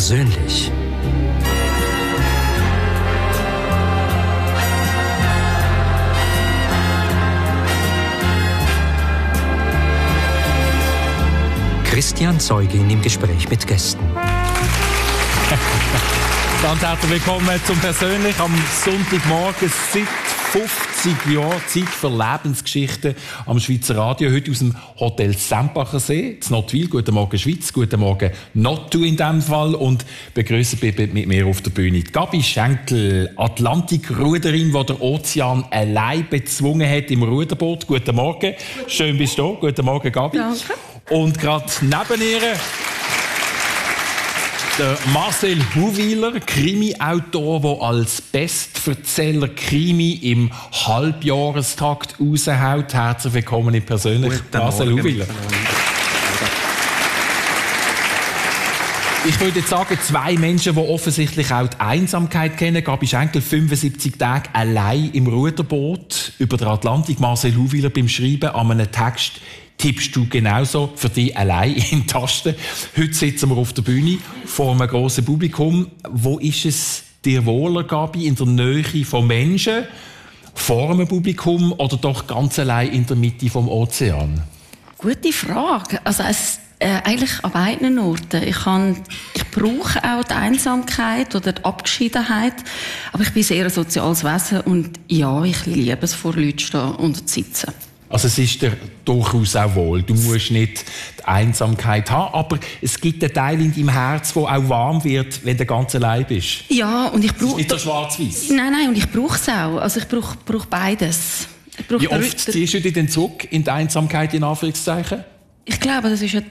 persönlich. Christian Zeugin im Gespräch mit Gästen. Ganz herzlich willkommen zum Persönlich am Sonntagmorgen. Seit 50 Jahren Zeit für Lebensgeschichten am Schweizer Radio. Heute aus dem Hotel Sempacher See, in Nottwil. Guten Morgen Schweiz, guten Morgen Nottu in diesem Fall. Und begrüßen bitte mit mir auf der Bühne Gabi Schenkel, Atlantikruderin, die der Ozean allein bezwungen hat im Ruderboot. Guten Morgen, schön bist du da. Guten Morgen Gabi. Danke. Und gerade neben ihr der Marcel Huwiler, Krimi-Autor, der als Bestverzähler Krimi im Halbjahrestakt raushaut. Herzlich willkommen in persönlich, Marcel Huwiler. Ich würde jetzt sagen, zwei Menschen, die offensichtlich auch die Einsamkeit kennen. Gabi Schenkel, 75 Tage allein im Ruderboot über den Atlantik. Marcel Huwiler beim Schreiben an einem Text. Tippst du genauso für dich allein in Tasten? Heute sitzen wir auf der Bühne vor einem grossen Publikum. Wo ist es dir wohler, Gabi, in der Nähe von Menschen, vor einem Publikum oder doch ganz allein in der Mitte vom Ozean? Gute Frage. Also eigentlich an beiden Orten. Ich brauche auch die Einsamkeit oder die Abgeschiedenheit, aber ich bin sehr ein soziales Wesen und ja, ich liebe es, vor Leuten zu stehen und zu sitzen. Also es ist dir durchaus auch wohl. Du musst nicht die Einsamkeit haben, aber es gibt einen Teil in deinem Herz, der auch warm wird, wenn du ganz allein bist. Ja, und ich brauche... Nicht so schwarz-weiß. Nein, und ich brauche es auch. Also ich brauche beides. Wie oft ziehst du dich denn zurück in die Einsamkeit, in Anführungszeichen? Ich glaube, das ist ein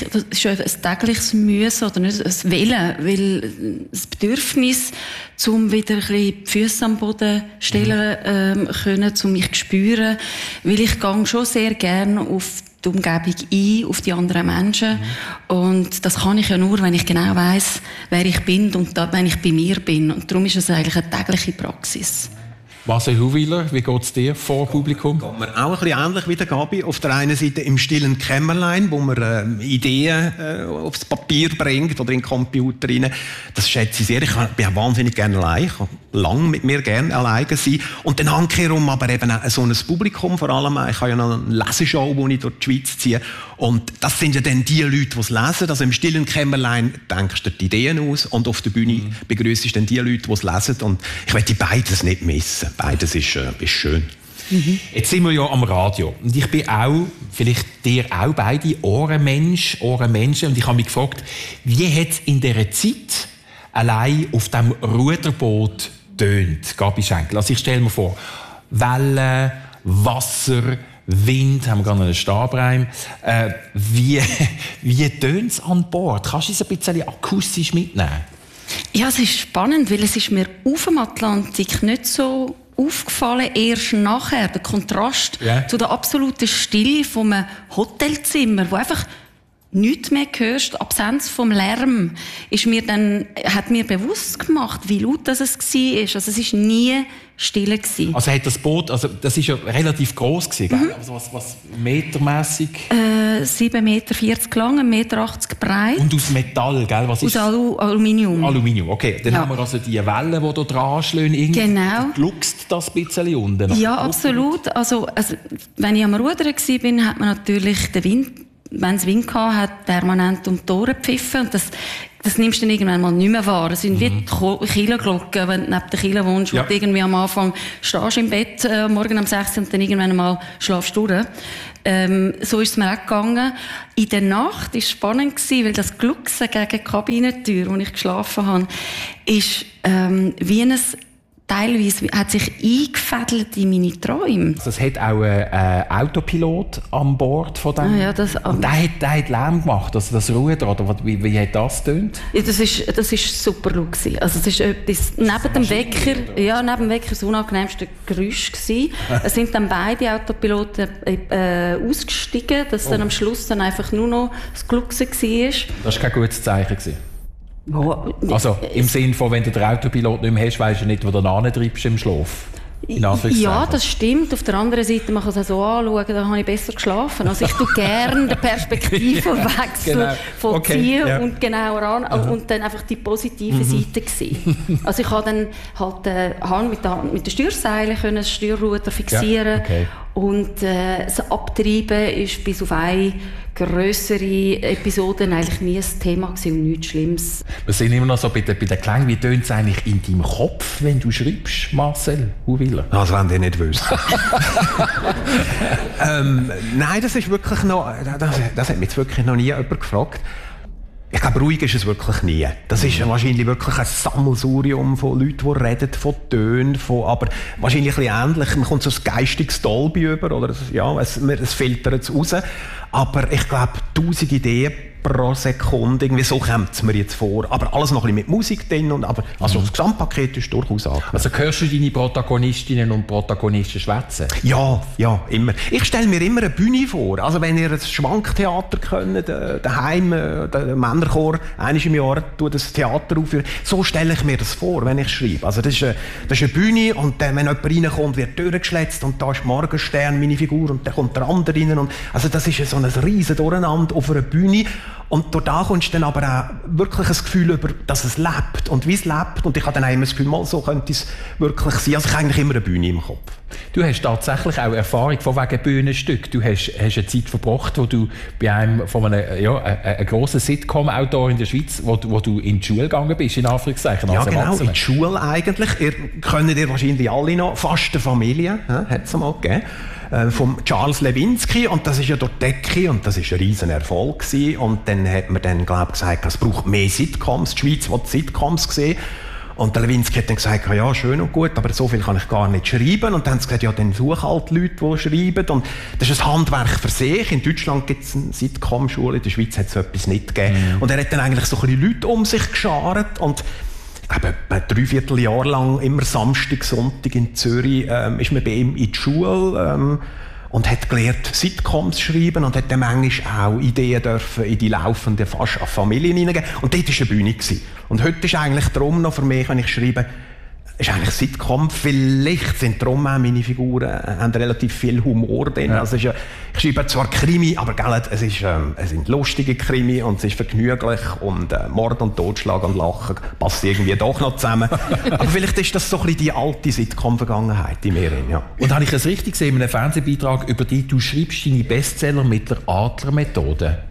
tägliches Müssen oder nicht ein Willen, weil das Bedürfnis, um wieder ein bisschen die Füße am Boden stellen können, um mich zu spüren, weil ich gehe schon sehr gerne auf die Umgebung ein, auf die anderen Menschen. Und das kann ich ja nur, wenn ich genau weiss, wer ich bin und wenn ich bei mir bin. Und darum ist es eigentlich eine tägliche Praxis. Marcel Huwiler, wie geht es dir vor Publikum? Geht mir auch ein bisschen ähnlich wie der Gabi. Auf der einen Seite im stillen Kämmerlein, wo man Ideen aufs Papier bringt oder in den Computer rein. Das schätze ich sehr. Ich bin wahnsinnig gerne allein. Ich kann lange mit mir gerne alleine sein. Und dann handkehrum aber eben auch so ein Publikum vor allem. Ich habe ja noch eine Leseshow, die ich durch die Schweiz ziehe. Und das sind ja dann die Leute, die es lesen. Also im stillen Kämmerlein denkst du dir die Ideen aus und auf der Bühne begrüßt du dann die Leute, die es lesen. Und ich möchte beides nicht missen. Beides ist schön. Jetzt sind wir ja am Radio. Und ich bin auch, vielleicht dir auch beide, Ohrenmenschen. Und ich habe mich gefragt, wie hat es in dieser Zeit allein auf diesem Ruderboot tönt, Gabi Schenkel? Also ich stelle mir vor, Wellen, Wasser, Wind, haben wir gerade einen Stabreim. Wie tönt es an Bord? Kannst du es ein bisschen akustisch mitnehmen? Ja, es ist spannend, weil es ist mir auf dem Atlantik nicht so aufgefallen, erst nachher, der Kontrast zu der absoluten Stille von einem Hotelzimmer, wo einfach nichts mehr hörst, die Absenz vom Lärm, hat mir bewusst gemacht, wie laut das war. Also es war nie still gewesen. Also hat das Boot, das ist ja relativ gross gewesen, gell? Also was metermässig? 7,40 Meter lang, 1,80 Meter breit. Und aus Metall, gell? Was ist aus Aluminium. Aluminium, okay. Dann haben wir also die Wellen, die da dran schlagen. Genau. Gluckst das ein bisschen unten? Ja, absolut. Also, wenn ich am Rudern war, hat man natürlich den Wind, wenn es Wind hatte, hat permanent um die Tore gepfiffen. Und das nimmst du dann irgendwann mal nicht mehr wahr. Es sind wie die Kirchenglocken, wenn du neben der Kirche wohnst, wo du irgendwie am Anfang stehst im Bett, morgen um 6 Uhr und dann irgendwann mal schlafst du durch. So ist es mir auch gegangen. In der Nacht war es spannend, weil das Glucksen gegen die Kabinentür, wo ich geschlafen habe, ist wie ein teilweise hat sich eingefädelt in meine Träume. Also es hat auch einen Autopilot an Bord von dem. Ja, und der hat Lärm gemacht, also das Ruder, oder wie hat das getönt? Ja, das ist super laut gewesen. Also es ist etwas, neben dem Wecker das unangenehmste Geräusch gewesen. Es sind dann beide Autopiloten ausgestiegen, dass dann am Schluss dann einfach nur noch das Glucksen war. Das war kein gutes Zeichen gewesen. Also im Sinne von, wenn du den Autopilot nicht mehr hast, weisst du nicht, wo du hintreibst im Schlaf. Ja, das stimmt. Auf der anderen Seite, man kann es auch so anschauen, da habe ich besser geschlafen. Also ich tue gerne den Perspektivenwechsel von Ziel und genauer an und dann einfach die positive Seite sehen. Also ich habe dann halt mit den Steuerseilen das Steuerruder fixieren und das Abtreiben ist bis auf eine grössere Episoden eigentlich nie ein Thema gewesen und nichts Schlimmes. Wir sind immer noch so bei den Klängen. Wie tönt es eigentlich in deinem Kopf, wenn du schreibst, Marcel Huwiler? Also wenn ihr nicht wisst. Nein, das ist wirklich noch, das hat mich jetzt wirklich noch nie jemand gefragt. Ich glaube, ruhig ist es wirklich nie. Das ist wahrscheinlich wirklich ein Sammelsurium von Leuten, die reden, von Tönen, aber wahrscheinlich ein bisschen ähnlich. Man kommt so ein geistiges Dolby über, oder es filtert es raus. Aber ich glaube, 1000 Ideen pro Sekunde, irgendwie so kommt es mir jetzt vor. Aber alles noch ein bisschen mit Musik drin. Also das Gesamtpaket ist durchaus angenehm. Also hörst du deine Protagonistinnen und Protagonisten schwätzen? Ja, immer. Ich stelle mir immer eine Bühne vor. Also wenn ihr ein Schwanktheater könnt, daheim, der Männerchor, einmal im Jahr tut das Theater aufführen. So stelle ich mir das vor, wenn ich schreibe. Also das ist eine Bühne und wenn jemand reinkommt, wird die Tür geschletzt und da ist Morgenstern, meine Figur, und dann kommt der andere rein. Also das ist so ein riesen Durcheinander auf einer Bühne. Und durch da kommst du dann aber auch wirklich ein Gefühl über, dass es lebt und wie es lebt. Und ich habe dann auch immer das Gefühl, mal so könnte es wirklich sein. Also ich habe eigentlich immer eine Bühne im Kopf. Du hast tatsächlich auch Erfahrung von wegen Bühnenstück. Du hast eine Zeit verbracht, wo du bei einem grossen Sitcom-Autor in der Schweiz, wo du in die Schule gegangen bist, in Anführungszeichen. Ja, genau, in die Schule eigentlich. Kennt ihr wahrscheinlich alle noch, fast eine Familie, hat es mal gegeben. Vom Charles Lewinsky, und das ist ja dort Decke und das ist ein riesen Erfolg gewesen. Und dann hat man dann, glaube ich, gesagt, es braucht mehr Sitcoms, die Schweiz will Sitcoms sehen. Und der Lewinsky hat dann gesagt, ja, schön und gut, aber so viel kann ich gar nicht schreiben. Und dann haben sie gesagt, ja, dann such halt Leute, die schreiben. Und das ist ein Handwerk für sich. In Deutschland gibt es eine Sitcom-Schule, in der Schweiz hat es so etwas nicht gegeben. Und er hat dann eigentlich so ein bisschen Leute um sich geschart. Und ich glaube, etwa 3/4 Jahr lang, immer Samstag, Sonntag in Zürich, ist man bei ihm in die Schule und hat gelernt, Sitcoms zu schreiben und hat dann manchmal auch Ideen dürfen in die laufenden fast Familien hineingeben. Und dort war eine Bühne gewesen. Und heute ist eigentlich darum noch für mich, wenn ich schreibe, ist eigentlich Sitcom. Vielleicht sind darum auch meine Figuren haben relativ viel Humor drin. Ja. Also ich schreibe zwar Krimi, aber es sind lustige Krimi und es ist vergnüglich und Mord und Totschlag und Lachen passen irgendwie doch noch zusammen. Aber vielleicht ist das so ein bisschen die alte Sitcom-Vergangenheit in mir. Ja. Und habe ich es richtig gesehen in einem Fernsehbeitrag über dich, du schreibst deine Bestseller mit der Adler-Methode?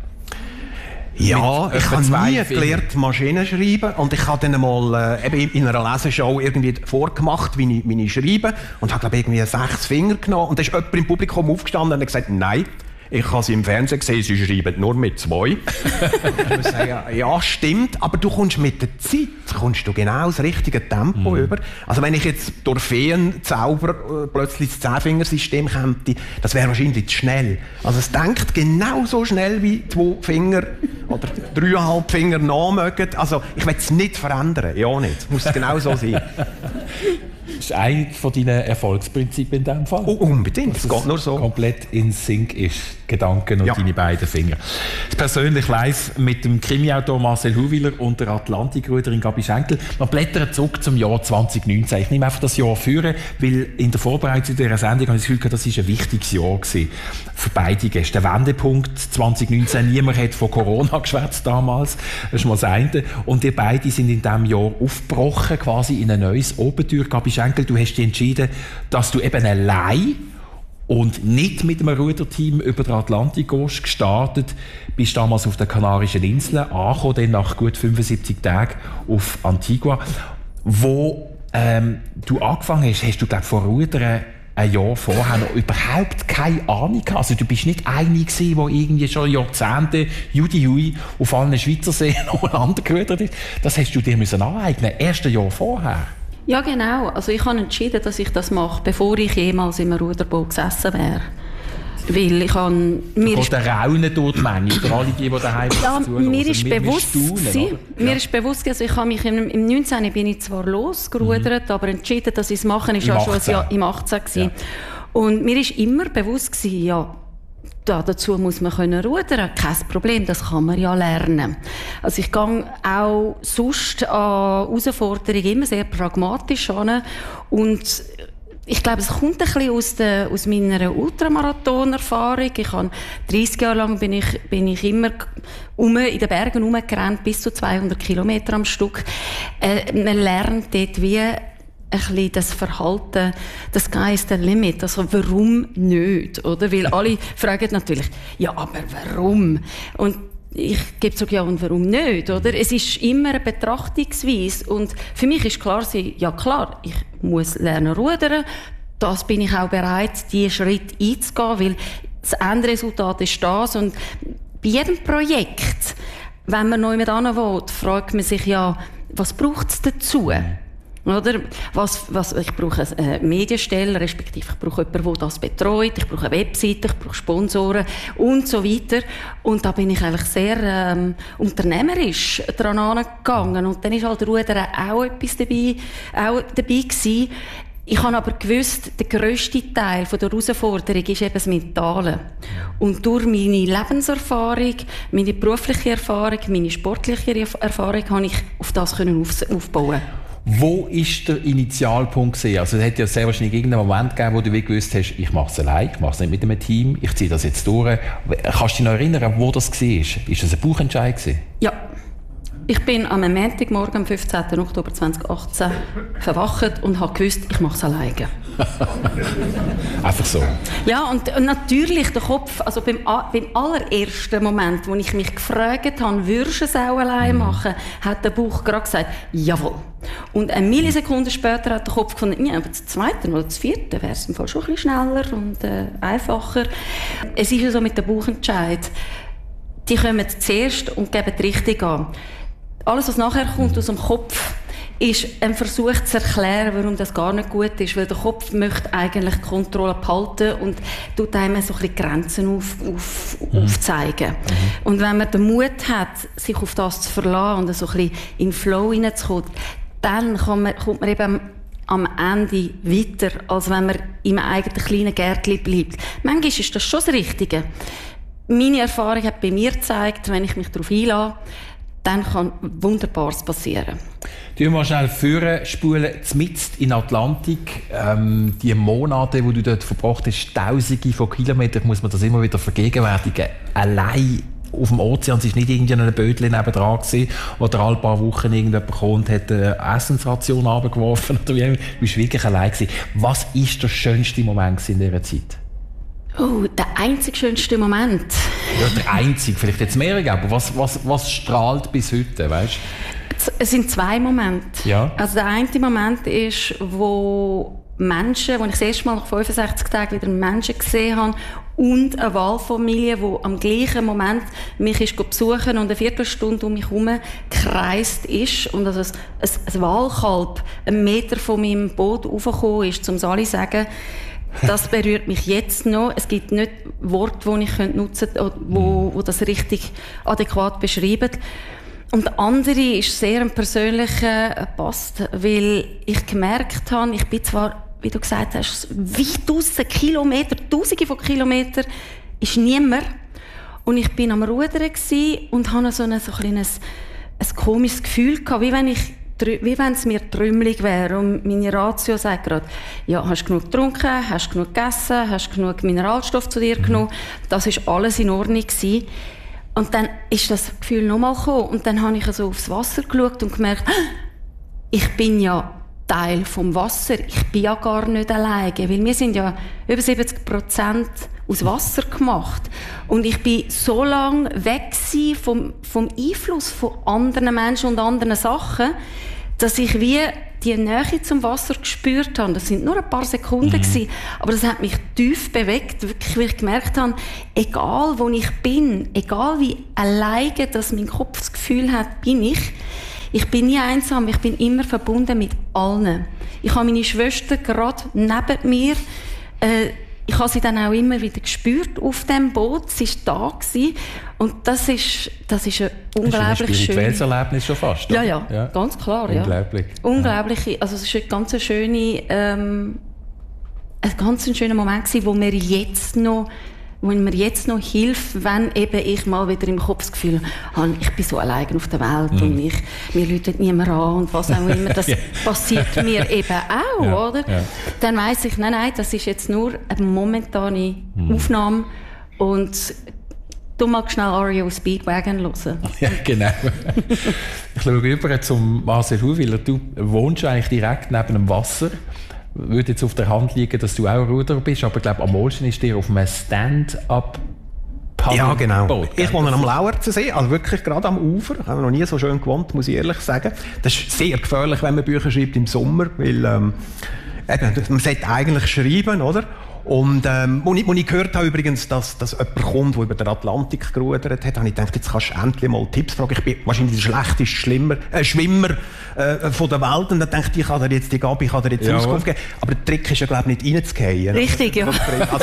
Ja, ich habe nie gelernt, Maschinen schreiben. Und ich habe dann mal in einer Leseshow irgendwie vorgemacht, wie ich schreibe. Und habe, glaube ich, irgendwie 6 Finger genommen. Und da ist jemand im Publikum aufgestanden und hat gesagt, nein, ich habe sie im Fernsehen gesehen, sie schreiben nur mit 2. Ich muss sagen, ja, stimmt, aber du kommst mit der Zeit genau das richtige Tempo über. Also wenn ich jetzt durch Feenzauber plötzlich das 10-Finger-System käme, das wäre wahrscheinlich zu schnell. Also es denkt genauso schnell wie 2 Finger oder 3,5 Finger nachmögen. Also ich will es nicht verändern, ja nicht. Es muss genau so sein. Das ist eines von deinen Erfolgsprinzipien in diesem Fall. Unbedingt, es geht nur so. Komplett in Sync ist, Gedanken und deine beiden Finger. Das persönlich live mit dem Krimiautor Marcel Huwiler und der Atlantikgründerin Gabi Schenkel. Wir blättern zurück zum Jahr 2019. Ich nehme einfach das Jahr führen, weil in der Vorbereitung dieser Sendung habe ich das Gefühl, das war ein wichtiges Jahr gewesen für beide Gäste. Der Wendepunkt 2019, niemand hat von Corona geschwätzt damals, das ist mal das eine. Und ihr beide sind in diesem Jahr aufgebrochen, quasi in ein neues Abenteuer. Gabi Schenkel, du hast dich entschieden, dass du eben allein und nicht mit einem Ruderteam über den Atlantik gehst, gestartet, bist damals auf den Kanarischen Inseln, angekommen, dann nach gut 75 Tagen auf Antigua. Wo du angefangen hast du, glaube ich, vor Rudern ein Jahr vorher noch überhaupt keine Ahnung gehabt. Also du bist nicht einer gewesen, der irgendwie schon Jahrzehnte Judy auf allen Schweizer Seen umeinander gerudert ist. Das hast du dir aneignen, erst ein Jahr vorher. Ja, genau. Also ich habe entschieden, dass ich das mache, bevor ich jemals in einem Ruderboot gesessen wäre. Weil ich habe... Mir ist der Raunen durch die Menge, für alle die daheim zuhören. Mir ist bewusst, also ich habe mich im 19. bin ich zwar losgerudert, aber entschieden, dass ich es mache, ist ja schon ein Jahr im 18 gewesen. Ja. Und mir ist immer bewusst gewesen, ja, dazu muss man rudern, kein Problem, das kann man ja lernen. Also ich gehe auch sonst an Herausforderungen immer sehr pragmatisch an und ich glaube, es kommt ein bisschen aus meiner Ultramarathon-Erfahrung. Ich habe 30 Jahre lang bin ich immer in den Bergen rumgerannt, bis zu 200 Kilometer am Stück. Man lernt dort wie ein bisschen das Verhalten, das Sky is the limit. Also warum nicht? Oder? Weil alle fragen natürlich, ja, aber warum? Und ich gebe so, ja, und warum nicht? Oder? Es ist immer eine Betrachtungsweise. Und für mich ist klar, ja klar, ich muss lernen rudern. Das bin ich auch bereit, diesen Schritt einzugehen, weil das Endresultat ist das. Und bei jedem Projekt, wenn man neu mit will, fragt man sich ja, was braucht es dazu? Oder? Ich brauche eine Medienstelle, respektive ich brauche jemanden, der das betreut, ich brauche eine Webseite, ich brauche Sponsoren und so weiter. Und da bin ich eigentlich sehr unternehmerisch daran angegangen. Und dann ist halt Rudern auch etwas dabei gewesen. Ich habe aber gewusst, der grösste Teil der Herausforderung ist eben das Mentale. Und durch meine Lebenserfahrung, meine berufliche Erfahrung, meine sportliche Erfahrung, konnte ich auf das aufbauen. Wo war der Initialpunkt gewesen? Also es hat ja sehr wahrscheinlich irgendeinen Moment gegeben, wo du wie gewusst hast, ich mache es allein, ich mache es nicht mit einem Team, ich ziehe das jetzt durch. Kannst du dich noch erinnern, wo das war? Ist das ein Bauchentscheid gewesen? Ja. Ich bin am Montagmorgen, am 15. Oktober 2018, verwacht und habe gewusst, ich mache es alleine. Einfach so? Ja, und natürlich der Kopf, also beim allerersten Moment, wo ich mich gefragt habe, würdest du es auch alleine machen, hat der Bauch gerade gesagt, jawohl. Und eine Millisekunde später hat der Kopf gefunden, ja, aber das zweite oder das vierte wäre es im Fall schon ein bisschen schneller und einfacher. Es ist ja so mit dem Bauchentscheid. Die kommen zuerst und geben die Richtung an. Alles, was nachher kommt aus dem Kopf, ist ein Versuch zu erklären, warum das gar nicht gut ist. Weil der Kopf möchte eigentlich die Kontrolle behalten und tut einem so ein bisschen Grenzen aufzeigen. Und wenn man den Mut hat, sich auf das zu verlassen und so ein bisschen in den Flow hineinzukommen, dann kommt man eben am Ende weiter, als wenn man in einem eigenen kleinen Gärtchen bleibt. Manchmal ist das schon das Richtige. Meine Erfahrung hat bei mir gezeigt, wenn ich mich darauf einlasse, dann kann Wunderbares passieren. Du mal schnell vorspulen, mitten in den Atlantik. Die Monate, die du dort verbracht hast, Tausende von Kilometern, muss man das immer wieder vergegenwärtigen. Allein auf dem Ozean, es war nicht irgendein Bötchen nebendran gewesen, oder alle paar Wochen irgendjemand kommt und hat eine Essensration runtergeworfen. Du warst wirklich allein gewesen. Was war der schönste Moment in dieser Zeit? Oh, der einzig schönste Moment. Ja, der einzige, vielleicht jetzt mehrere, aber was strahlt bis heute, weißt? Es sind zwei Momente. Ja. Also der eine Moment ist, wo ich das erste Mal nach 65 Tagen wieder Menschen gesehen habe und eine Walfamilie, die am gleichen Moment mich ist besuchen und eine Viertelstunde um mich herum gekreist ist und also ein Walkalb 1 Meter von meinem Boot raufgekommen ist, um es alle zu sagen. Das berührt mich jetzt noch. Es gibt nicht Worte, die ich nutzen könnte, die das richtig adäquat beschreiben. Und der andere ist sehr ein persönlicher Post, weil ich gemerkt habe, ich bin zwar, wie du gesagt hast, weit draussen, Kilometer, Tausende von Kilometern, ist niemand. Und ich bin am Rudern und hatte so ein komisches Gefühl gehabt, wie wenn es mir trümmelig wäre. Und meine Ratio sagt gerade, ja, hast du genug getrunken, hast du genug gegessen, hast du genug Mineralstoff zu dir genommen. Das war alles in Ordnung gewesen. Und dann ist das Gefühl nochmal gekommen. Und dann habe ich so aufs Wasser geschaut und gemerkt, ich bin ja Teil vom Wasser. Ich bin ja gar nicht alleine. Weil wir sind ja über 70% aus Wasser gemacht. Und ich bin so lange weg vom Einfluss von anderen Menschen und anderen Sachen, dass ich wie die Nähe zum Wasser gespürt habe. Das sind nur ein paar Sekunden gewesen, aber das hat mich tief bewegt, wirklich, weil ich gemerkt habe, egal wo ich bin, egal wie alleine dass mein Kopf das Gefühl hat, bin ich bin nie einsam, ich bin immer verbunden mit allen. Ich habe meine Schwester gerade neben mir, ich habe sie dann auch immer wieder gespürt auf dem Boot. Sie war da gewesen. Und das ist ein unglaublich schönes Spirituelles schon fast. Oder? Ja, ganz klar. Unglaublich. Ja. Unglaublich. Also es ist ein ganz schöner Moment gewesen, wo mir jetzt noch mir jetzt noch hilft, wenn eben ich mal wieder im Kopf das Gefühl habe, ich bin so allein auf der Welt und mir läutet niemand an und was auch immer, das passiert mir eben auch, oder? Ja. Dann weiss ich, nein, das ist jetzt nur eine momentane Aufnahme und du magst schnell REO Speedwagon hören. Ja, genau. Ich schaue über zum Marcel Huwiler. Du wohnst eigentlich direkt neben dem Wasser. Würde jetzt auf der Hand liegen, dass du auch Ruderer bist, aber ich glaube, am wohlsten ist dir auf einem Stand-up Ja, genau. Boot, ich wohne am Lauerzensee, also wirklich gerade am Ufer. Ich habe noch nie so schön gewohnt, muss ich ehrlich sagen. Das ist sehr gefährlich, wenn man Bücher schreibt im Sommer, weil man sollte eigentlich schreiben, oder? Und als ich gehört habe übrigens, dass jemand kommt, der über den Atlantik gerudert hat, habe ich gedacht, jetzt kannst du endlich mal Tipps fragen. Ich bin wahrscheinlich der schlechteste Schwimmer von der Welt. Und dann dachte ich kann dir jetzt die Gabi, ich kann dir jetzt Auskunft geben. Aber der Trick ist ja, glaube ich, nicht reinzugehen. Richtig, ja. Also,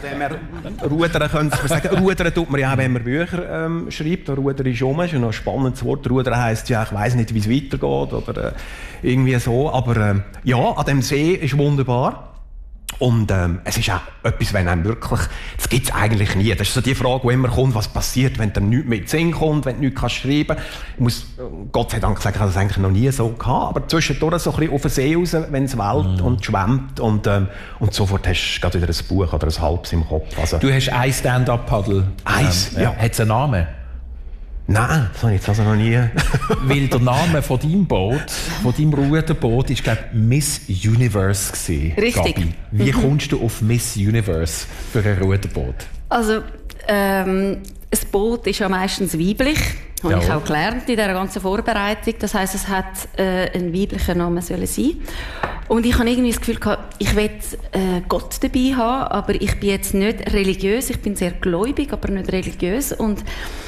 rudern können Sie sagen. Rudern tut man ja auch, wenn man Bücher schreibt. Rudern ist um, ist ja noch ein spannendes Wort. Rudern heisst ja, ich weiss nicht, wie es weitergeht oder irgendwie so. Aber ja, an dem See ist wunderbar. Und es ist auch etwas, wenn einem wirklich, das gibt es eigentlich nie. Das ist so die Frage, die immer kommt, was passiert, wenn dann nichts mehr in den Sinn kommt, wenn du nichts schreiben kannst. Ich muss Gott sei Dank sagen, ich habe das eigentlich noch nie so gehabt. Aber zwischendurch so ein bisschen auf den See raus, wenn es wellt und schwemmt. Und sofort hast du gerade wieder ein Buch oder ein halbes im Kopf. Also, du hast ein Stand-up-Paddle. Eins, ja. Hat es einen Namen? Nein, das habe ich jetzt also noch nie. Weil der Name von deinem Boot, von deinem Ruderboot, ist, glaube ich, Miss Universe gewesen. Richtig. Gabi. Wie kommst du auf Miss Universe für ein Ruderboot? Also, ein Boot ist ja meistens weiblich. Habe ich auch gelernt in dieser ganzen Vorbereitung. Das heisst, es hat einen weiblichen Namen sollen sein. Und ich habe irgendwie das Gefühl gehabt, ich will Gott dabei haben, aber ich bin jetzt nicht religiös. Ich bin sehr gläubig, aber nicht religiös. Und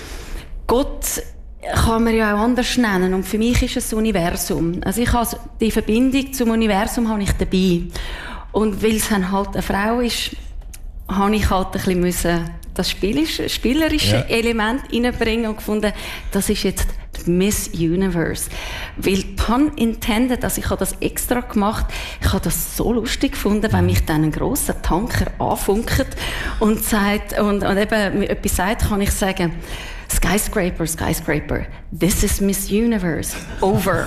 Gott kann man ja auch anders nennen. Und für mich ist es das Universum. Also ich habe die Verbindung zum Universum habe ich dabei. Und weil es halt eine Frau ist, habe ich halt ein bisschen das spielerische Element reinbringen und gefunden, das ist jetzt die Miss Universe. Weil, pun intended, also ich habe das extra gemacht, ich habe das so lustig gefunden, wenn mich dann ein grosser Tanker anfunkt und sagt, und eben etwas sagt, kann ich sagen, Skyscraper, Skyscraper, this is Miss Universe, over.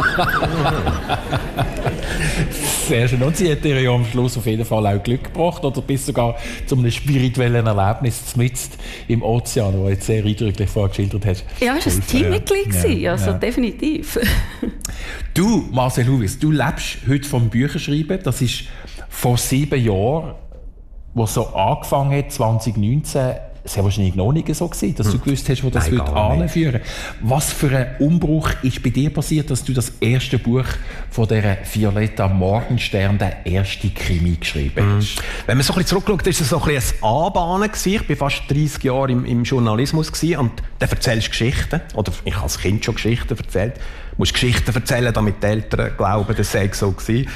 Sehr schön. Und sie hat dir ja am Schluss auf jeden Fall auch Glück gebracht oder bist sogar zu einem spirituellen Erlebnis mitten im Ozean, das du jetzt sehr eindrücklich vorgeschildert hast. Ja, es war ein Teammitglied, also definitiv. Du, Marcel Huwiler, du lebst heute vom Bücherschreiben. Das ist vor 7 Jahren, wo es so angefangen hat, 2019, es war wahrscheinlich noch nicht so gewesen, dass du gewusst hast, wo das anführen. Was für ein Umbruch ist bei dir passiert, dass du das erste Buch von dieser Violetta Morgenstern, der erste Krimi, geschrieben hast? Wenn man so ein bisschen zurückschaut, ist es so ein bisschen ein Anbahnen gewesen. Ich war fast 30 Jahre im Journalismus gewesen und dann erzählst du Geschichten. Oder ich habe als Kind schon Geschichten erzählt. Du musst Geschichten erzählen, damit die Eltern glauben, das sei so gewesen.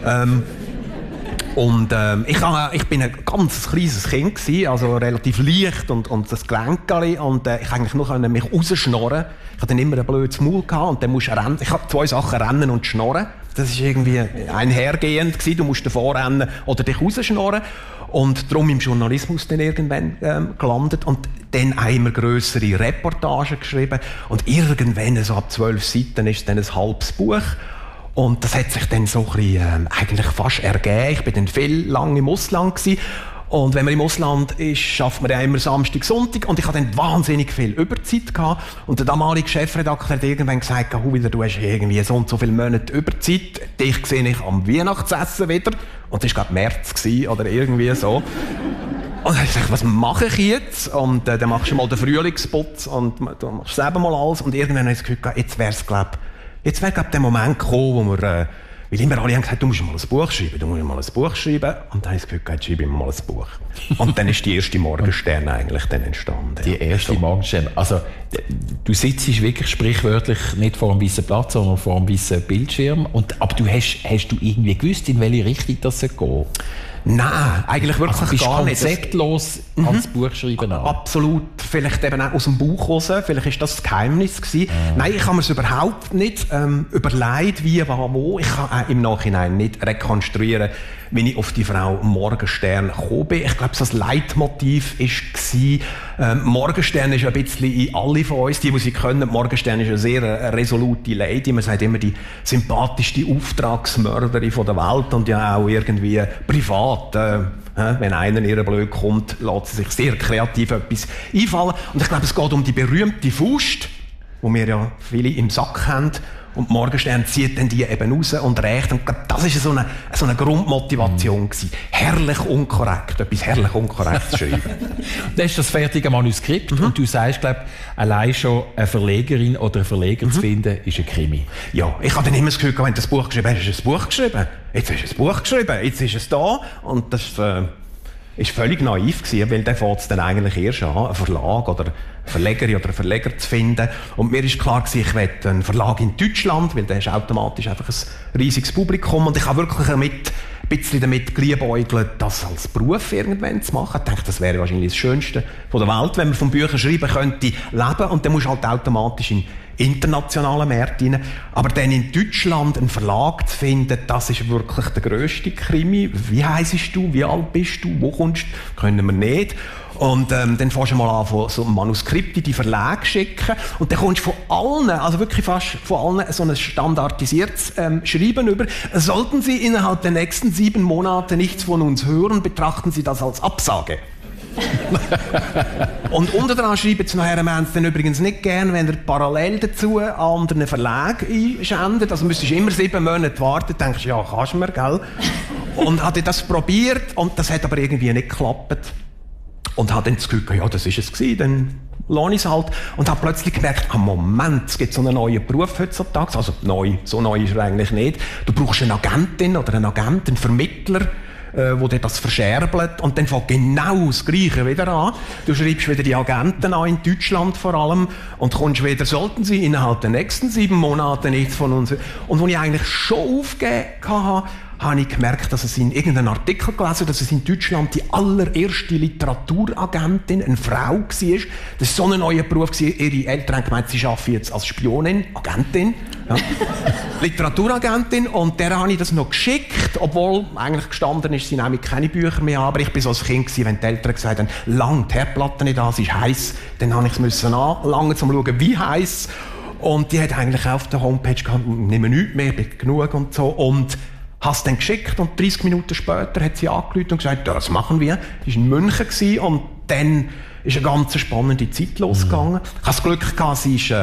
Ich bin ein ganz kleines Kind gewesen, also relativ leicht und das Gelenkchen und ich eigentlich nur mich rausschnorren. Ich hatte dann immer ein blödes Maul gehabt und dann musst du rennen. Ich habe 2 Sachen, rennen und schnorren. Das ist irgendwie einhergehend gewesen. Du musst davor rennen oder dich rausschnorren. Und darum im Journalismus dann irgendwann gelandet und dann auch immer grössere Reportagen geschrieben und irgendwann so ab 12 Seiten ist dann ein halbes Buch. Und das hat sich dann so ein bisschen, eigentlich fast ergeben. Ich war dann viel lang im Ausland gewesen. Und wenn man im Ausland ist, schafft man ja immer Samstag, Sonntag. Und ich hatte dann wahnsinnig viel Überzeit gehabt. Und der damalige Chefredakteur hat irgendwann gesagt, Huwiler, du hast irgendwie so und so viele Monate Überzeit. Dich sehe ich am Weihnachtsessen wieder. Und das war gerade März gewesen, oder irgendwie so. Und dann habe ich gesagt, was mache ich jetzt? Und dann machst du mal den Frühlingsputz und dann machst du selber mal alles. Und irgendwann habe ich das Gefühl, jetzt wäre es, glaube ich, der Moment gekommen, wo wir, weil immer alle haben gesagt, du musst mal ein Buch schreiben. Und dann habe ich das Gefühl, jetzt schreibe ich mal ein Buch. Und dann ist die erste Morgenstern eigentlich dann entstanden. Die erste Morgenstern. Also, du sitzt wirklich sprichwörtlich nicht vor einem weißen Platz, sondern vor einem weißen Bildschirm. Aber hast du irgendwie gewusst, in welche Richtung das gehen soll? Nein, eigentlich wirklich also gar nicht. Konzeptlos ans Buch schreiben an. Absolut. Vielleicht eben auch aus dem Buch raus. Vielleicht ist das Geheimnis gewesen. Nein, ich habe mir es überhaupt nicht überlegt, wie, wo. Ich kann auch im Nachhinein nicht rekonstruieren, wie ich auf die Frau Morgenstern gekommen bin. Ich glaube, so das Leitmotiv war, Morgenstern ist ein bisschen in alle von uns, die sie können. Morgenstern ist eine sehr resolute Lady. Man sagt immer, die sympathischste Auftragsmörderin von der Welt und ja auch irgendwie privat. Wenn einer ihr blöd kommt, lässt sie sich sehr kreativ etwas einfallen. Und ich glaube, es geht um die berühmte Faust, die wir ja viele im Sack haben. Und Morgenstern zieht dann die eben raus und rächt. Und das war so eine Grundmotivation gewesen. Herrlich unkorrekt, etwas herrlich unkorrekt zu schreiben. Das ist das fertige Manuskript und du sagst, glaube allein schon eine Verlegerin oder einen Verleger zu finden, ist ein Krimi. Ja, ich habe dann immer das Gefühl, wenn du das Buch geschrieben hast, hast du ein Buch geschrieben. Jetzt hast du ein Buch geschrieben, jetzt ist es da. Und das ist völlig naiv gewesen, weil dann fängt es dann eigentlich erst an, einen Verlag oder eine Verlegerin oder einen Verleger zu finden. Und mir ist klar gewesen, ich möchte einen Verlag in Deutschland, weil da ist automatisch einfach ein riesiges Publikum. Und ich habe wirklich ein bisschen damit geliebäugelt, das als Beruf irgendwann zu machen. Ich dachte, das wäre wahrscheinlich das Schönste von der Welt, wenn man von Büchern schreiben könnte, leben. Und dann musst du halt automatisch in internationalen Märkten rein. Aber dann in Deutschland einen Verlag zu finden, das ist wirklich der grösste Krimi. Wie heisst du? Wie alt bist du? Wo kommst du? Können wir nicht. Und dann fängst du mal an, so ein Manuskript in die Verlage schicken. Und dann kommst du von allen, also wirklich fast von allen, so ein standardisiertes Schreiben über. Sollten Sie innerhalb der nächsten 7 Monate nichts von uns hören, betrachten Sie das als Absage. Und unter dran schreiben sie nachher, wir haben es dann übrigens nicht gern, wenn ihr parallel dazu an anderen Verlag einschändet. Also müsstest du immer 7 Monate warten, denkst du, ja, kannst du mir, gell? Und hatte das probiert und das hat aber irgendwie nicht geklappt. Und habe dann das Gefühl, ja, das ist es gewesen, dann lasse ich es halt. Und habe plötzlich gemerkt, Moment, es gibt so einen neuen Beruf heutzutage. Also neu, so neu ist er eigentlich nicht. Du brauchst eine Agentin oder einen Agenten, einen Vermittler, wo dir das verscherbelt und dann fängt genau das Gleiche wieder an. Du schreibst wieder die Agenten an, in Deutschland vor allem, und kommst wieder, sollten sie innerhalb der nächsten 7 Monate nichts von uns... Und als ich eigentlich schon aufgegeben habe ich gemerkt, dass es in irgendeinem Artikel gelesen, dass es in Deutschland die allererste Literaturagentin eine Frau war. Das war so ein neuer Beruf. Ihre Eltern haben gemeint, sie arbeiten jetzt als Spionin, Agentin. Ja. Literaturagentin. Und der habe ich das noch geschickt, obwohl eigentlich gestanden ist, sie nehmen keine Bücher mehr an. Aber ich war so ein Kind gewesen, wenn die Eltern gesagt haben, lang die Herdplatte nicht an, sie ist heiß. Dann habe ich es anlangen, um zu schauen, wie heiß. Und die hat eigentlich auf der Homepage gehabt, nehmen nichts mehr, bin genug und so. Und habe es dann geschickt und 30 Minuten später hat sie angerufen und gesagt, ja, das machen wir. Sie war in München und dann ist eine ganz spannende Zeit losgegangen. Ich hatte das Glück gehabt, sie ist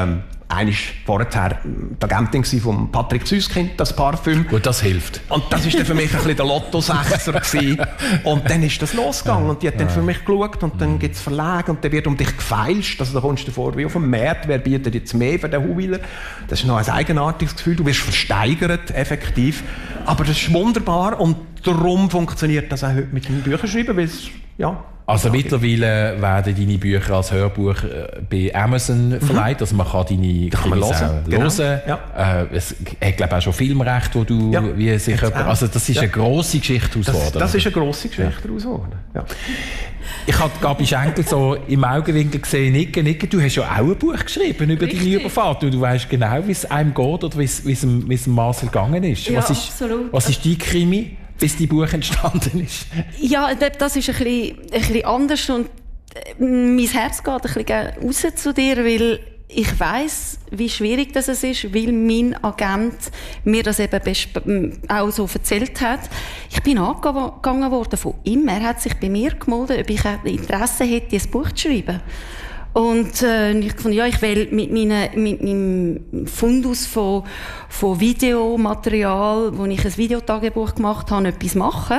vorher die Agentin von Patrick Süskind, das Parfüm. Gut, das hilft. Und das war dann für mich ein bisschen der Lotto-Sechser gewesen. Und dann ist das losgegangen und die hat dann für mich geschaut und dann gibt es Verlage und dann wird um dich gefeilscht. Also da kommst du vor wie auf dem Markt, wer bietet jetzt mehr für den Huwiler. Das ist noch ein eigenartiges Gefühl, du wirst versteigert, effektiv. Aber das ist wunderbar und darum funktioniert das auch heute mit den Büchern schreiben, weil es, ja... Also mittlerweile werden deine Bücher als Hörbuch bei Amazon verleiht, also man kann deine Krimis hören. Ja. Es hat, glaube ich, auch schon Filmrecht, wo du wie sich also das ist eine grosse Geschichte ausgeworden. Das ist eine grosse Geschichte ausgeworden. Ja. Ich habe Gabi Schenkel so im Augenwinkel gesehen, Nicken, du hast ja auch ein Buch geschrieben über deine Überfahrt und du weißt genau, wie es einem geht oder wie es dem Marcel gegangen ist. Ja, absolut. Was ist dein Krimi, bis dein Buch entstanden ist? Ja, das ist ein bisschen anders und mein Herz geht ein bisschen raus zu dir, weil ich weiss, wie schwierig das ist, weil mein Agent mir das eben auch so erzählt hat. Ich bin angegangen worden von ihm. Er hat sich bei mir gemeldet, ob ich Interesse hätte, ein Buch zu schreiben. Und ich fand, ja, ich will mit meinem Fundus von Videomaterial, wo ich ein Videotagebuch gemacht habe, etwas machen.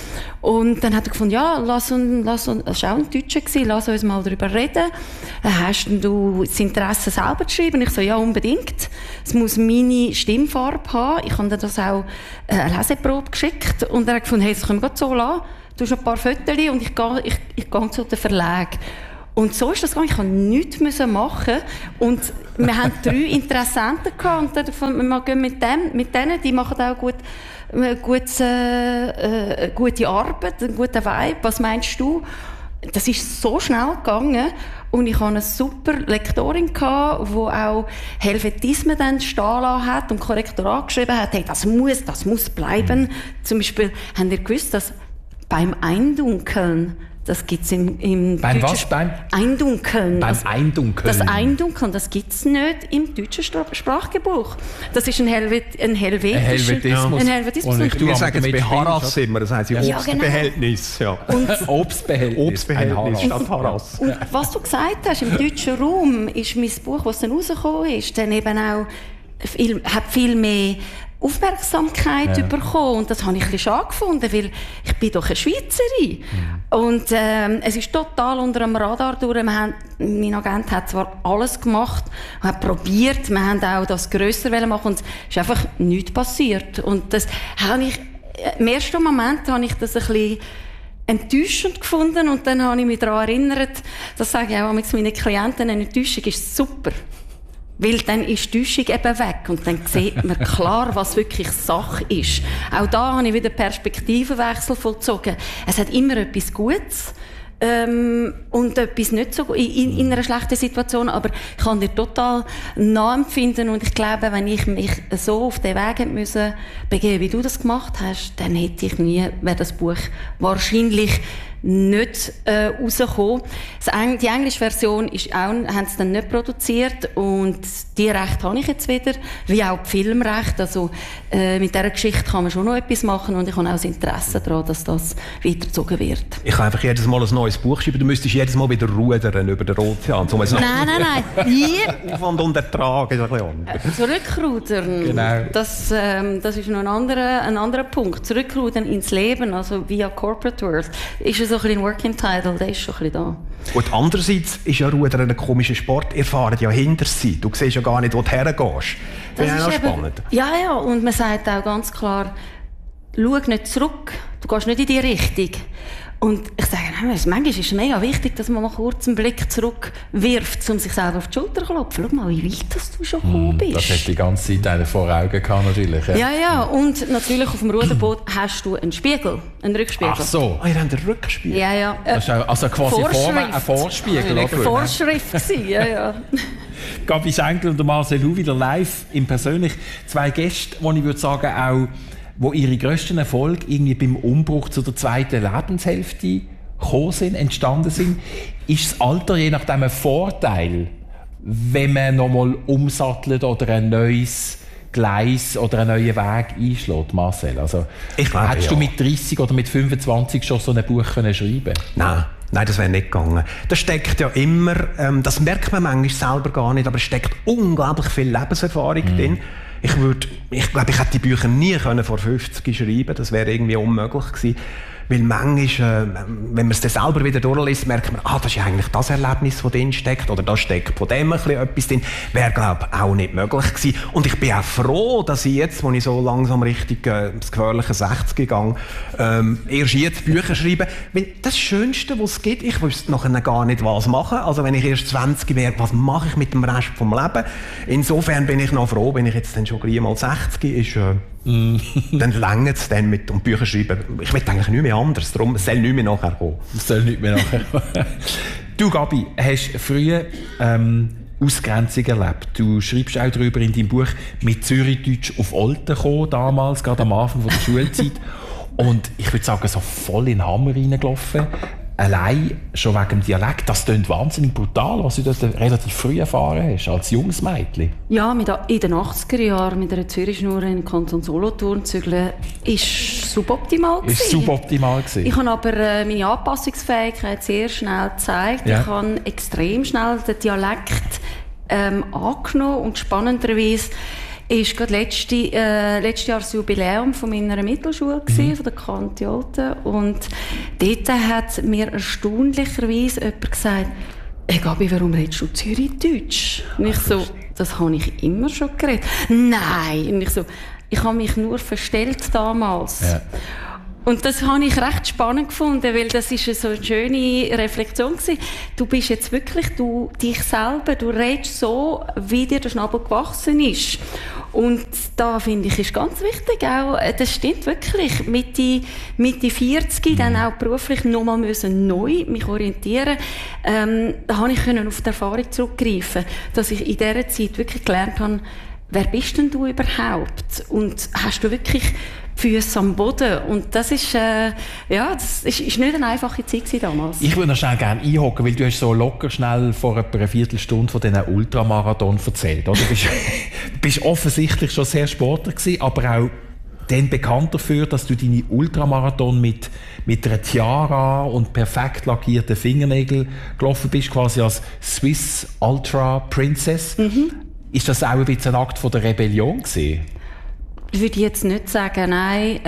Und dann hat er gefunden, ja, lass uns, das war auch ein Deutscher gewesen, lass uns mal darüber reden. Hast du das Interesse, selber zu schreiben? Ich so, ja, unbedingt. Es muss meine Stimmfarbe haben. Ich habe das auch eine Leseprobe geschickt. Und er hat gefunden, hey, das können wir so lassen. Du hast ein paar Fotos und ich gehe zu den Verlag. Und so ist das gegangen. Ich musste nichts machen. Und wir haben 3 Interessenten gehabt. Und dann, wir gehen mit denen, die machen auch gute Arbeit, einen guten Vibe. Was meinst du? das ist so schnell gegangen. Und ich hatte eine super Lektorin, die auch Helvetismen dann stehen lassen hat und Korrektorat geschrieben hat, hey, das muss bleiben. Zum Beispiel, habt ihr gewusst, dass beim Eindunkeln, das gibt's im beim deutschen... Was? Beim Eindunkeln. Beim Eindunkeln. Das Eindunkeln, das gibt's nicht im deutschen Sprachgebrauch. Das ist ein Helvetismus. Ein Helvetismus. Und wir sagen es bei Harass immer, das heisst Obstbehältnis. Ja. Obstbehältnis statt Harass. Und was du gesagt hast, im deutschen Raum ist mein Buch, das dann rausgekommen ist, dann eben auch hat viel mehr Aufmerksamkeit bekommen. Und das habe ich ein bisschen schade gefunden, weil ich bin doch eine Schweizerin. Und es ist total unter dem Radar durch. Mein Agent hat zwar alles gemacht, hat probiert, wir haben auch das grösser machen, und es ist einfach nichts passiert. Und das habe ich, im ersten Moment habe ich das ein bisschen enttäuschend gefunden, und dann habe ich mich daran erinnert, das sage ich auch mit meinen Klienten, eine Enttäuschung ist super. Weil dann ist die Täuschung eben weg und dann sieht man klar, was wirklich Sache ist. Auch da habe ich wieder Perspektivenwechsel vollzogen. Es hat immer etwas Gutes und etwas nicht so gut in einer schlechten Situation, aber ich kann dir total nachempfinden, und ich glaube, wenn ich mich so auf den Weg hätte müssen begeben, wie du das gemacht hast, dann wäre das Buch wahrscheinlich nicht rausgekommen. Die englische Version haben sie dann nicht produziert, und die Rechte habe ich jetzt wieder, wie auch die Filmrechte. Also mit dieser Geschichte kann man schon noch etwas machen, und ich habe auch das Interesse daran, dass das weitergezogen wird. Ich kann einfach jedes Mal ein neues Buch schreiben. Du müsstest jedes Mal wieder rudern über den Ozean. Nein. Aufwand und Ertrag ist ein bisschen anders. Zurückrudern, genau. Das ist noch ein anderer Punkt. Zurückrudern ins Leben, also via Corporate World, ist so ein bisschen ein Working Title, der ist schon ein bisschen da. Und andererseits ist ja Rudern ein komischer Sport. Ihr fahrt ja hinter sie. Du siehst ja gar nicht, wo du hergehst. Das ist auch spannend. Ja, und man sagt auch ganz klar, schau nicht zurück, du gehst nicht in die Richtung. Und ich sage, manchmal ist es mega wichtig, dass man mal kurz einen Blick zurückwirft, um sich selber auf die Schulter zu klopfen. Schau mal, wie weit du schon gekommen bist. Das hast du die ganze Zeit vor Augen gehabt, natürlich. Ja, und natürlich auf dem Ruderboot hast du einen Spiegel, einen Rückspiegel. Ach so. Ihr habt einen Rückspiegel? Ja. Das ist also quasi ein Vorspiegel. Eine Vorschrift gewesen, ja. Gabi Schenkel und Marcel Hu wieder live im Persönlich. Zwei Gäste, die ich würde sagen, auch wo ihre grössten Erfolge irgendwie beim Umbruch zu der zweiten Lebenshälfte entstanden sind. Ist das Alter je nachdem ein Vorteil, wenn man nochmal umsattelt oder ein neues Gleis oder einen neuen Weg einschlägt, Marcel? Also, ich glaube, hättest du mit 30 oder mit 25 schon so ein Buch schreiben können? Nein, das wäre nicht gegangen. Das steckt ja immer, das merkt man manchmal selber gar nicht, aber es steckt unglaublich viel Lebenserfahrung drin. Ich glaube, ich hätte die Bücher nie vor 50 schreiben können. Das wäre irgendwie unmöglich gewesen. Weil manchmal, wenn man es dann selber wieder durchliest, merkt man, das ist ja eigentlich das Erlebnis, das drin steckt, oder da steckt von dem etwas drin. Wäre, glaube ich, auch nicht möglich gewesen. Und ich bin auch froh, dass ich jetzt, wo ich so langsam Richtung das gefährliche 60 gegangen, erst jetzt Bücher schreibe. Weil das Schönste, was es gibt, ich wüsste nachher gar nicht, was machen. Also wenn ich erst 20 wäre, was mache ich mit dem Rest vom Leben? Insofern bin ich noch froh, wenn ich jetzt dann schon gleich mal 60 ist, dann längert es dann mit dem Bücher schreiben. Ich will eigentlich nicht mehr anders, darum es soll nicht mehr nachher kommen. Du, Gabi, hast früher Ausgrenzung erlebt. Du schreibst auch darüber in deinem Buch «Mit Zürichdeutsch auf Olten kommen», damals, gerade am Anfang der Schulzeit. Und ich würde sagen, so voll in den Hammer reingelaufen. Allein schon wegen dem Dialekt, das klingt wahnsinnig brutal, was du dort relativ früh erfahren hast, als junges Mädchen. Ja, in den 80er Jahren mit einer Zürichschnur in den Kanton Solothurn zügeln, ist suboptimal gewesen. Ich habe aber meine Anpassungsfähigkeit sehr schnell gezeigt. Ja. Ich habe extrem schnell den Dialekt angenommen, und spannenderweise ist gerade letztes Jahr das Jubiläum von meiner Mittelschule gewesen, von der Kanti Olten. Und dort hat mir erstaunlicherweise jemand gesagt, hey Gabi, warum redest du Zürichdeutsch? Und ich so, das habe ich immer schon geredet. Nein! Und ich so, ich habe mich nur verstellt damals. Ja. Und das habe ich recht spannend gefunden, weil das ist so eine schöne Reflexion gewesen. Du bist jetzt wirklich dich selber, du redest so, wie dir der Schnabel gewachsen ist. Und da finde ich, ist ganz wichtig auch, das stimmt wirklich, Mitte 40, dann auch beruflich nochmal neu mich orientieren. Da habe ich auf die Erfahrung zurückgreifen, dass ich in dieser Zeit wirklich gelernt habe, wer bist denn du überhaupt? Und hast du wirklich Füße am Boden? Und das ist, das ist nicht eine einfache Zeit damals. Ich würde noch schnell gerne einhocken, weil du hast so locker schnell vor etwa einer Viertelstunde von diesen Ultramarathon erzählt. Oder? Du bist offensichtlich schon sehr sportlich gewesen, aber auch dann bekannt dafür, dass du deine Ultramarathon mit einer Tiara und perfekt lackierten Fingernägeln gelaufen bist, quasi als Swiss Ultra Princess. Ist das auch ein bisschen ein Akt von der Rebellion gewesen? Würde ich jetzt nicht sagen, nein.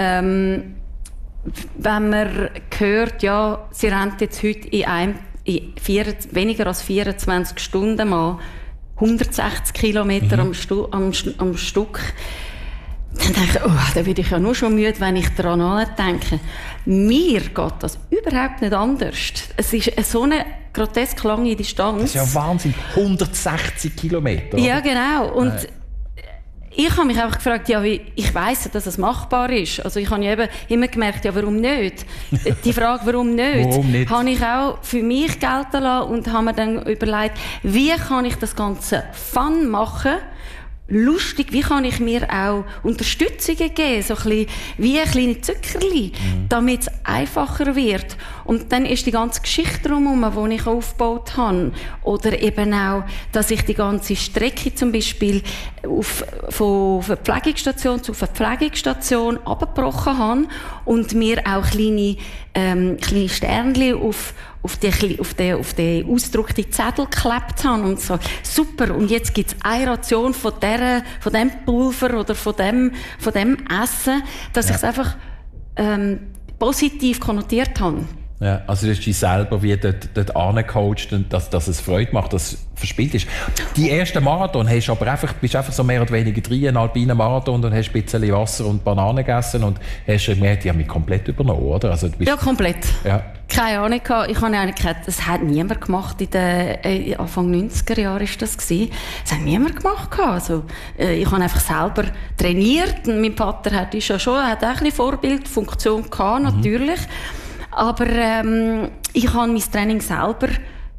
Wenn man hört, ja, sie rennt jetzt heute in weniger als 24 Stunden mal 160 Kilometer am Stück, dann denke ich, da werde ich ja nur schon müde, wenn ich daran denke. Mir geht das überhaupt nicht anders. Es ist so eine grotesk lange Distanz. Das ist ja Wahnsinn. 160 Kilometer. Oder? Ja, genau. Und ich habe mich einfach gefragt, ich weiss, dass es machbar ist. Also ich habe ja eben immer gemerkt, warum nicht? Die Frage, warum nicht, habe ich auch für mich gelten lassen und habe mir dann überlegt, wie kann ich das Ganze fun machen, lustig, wie kann ich mir auch Unterstützungen geben, so ein bisschen wie ein kleines Zuckerli, damit es einfacher wird. Und dann ist die ganze Geschichte drumherum, die ich aufgebaut habe, oder eben auch, dass ich die ganze Strecke zum Beispiel von Verpflegungsstation zu Verpflegungsstation abgebrochen habe und mir auch kleine Sternchen auf den ausgedruckten Zettel geklebt haben und so, super, und jetzt gibt's eine Ration von dem Pulver oder von dem Essen, dass ich es einfach positiv konnotiert habe. Ja, also du hast dich selber wie dort angecoacht, dass es Freude macht, dass es verspielt ist. Die ersten Marathon bist du einfach so mehr oder weniger 3 alpinen Marathon und hast ein bisschen Wasser und Bananen gegessen und hast gemerkt, die haben mich komplett übernommen, oder? Also, ja, komplett. Ja. Keine Ahnung gehabt. Ich habe eigentlich gedacht, das hat niemand gemacht in den Anfang 90er Jahren ist das gewesen. Das hat niemand gemacht gehabt. Also, ich habe einfach selber trainiert. Mein Vater hat auch ein bisschen Vorbildfunktion gehabt, natürlich. Aber ich habe mein Training selber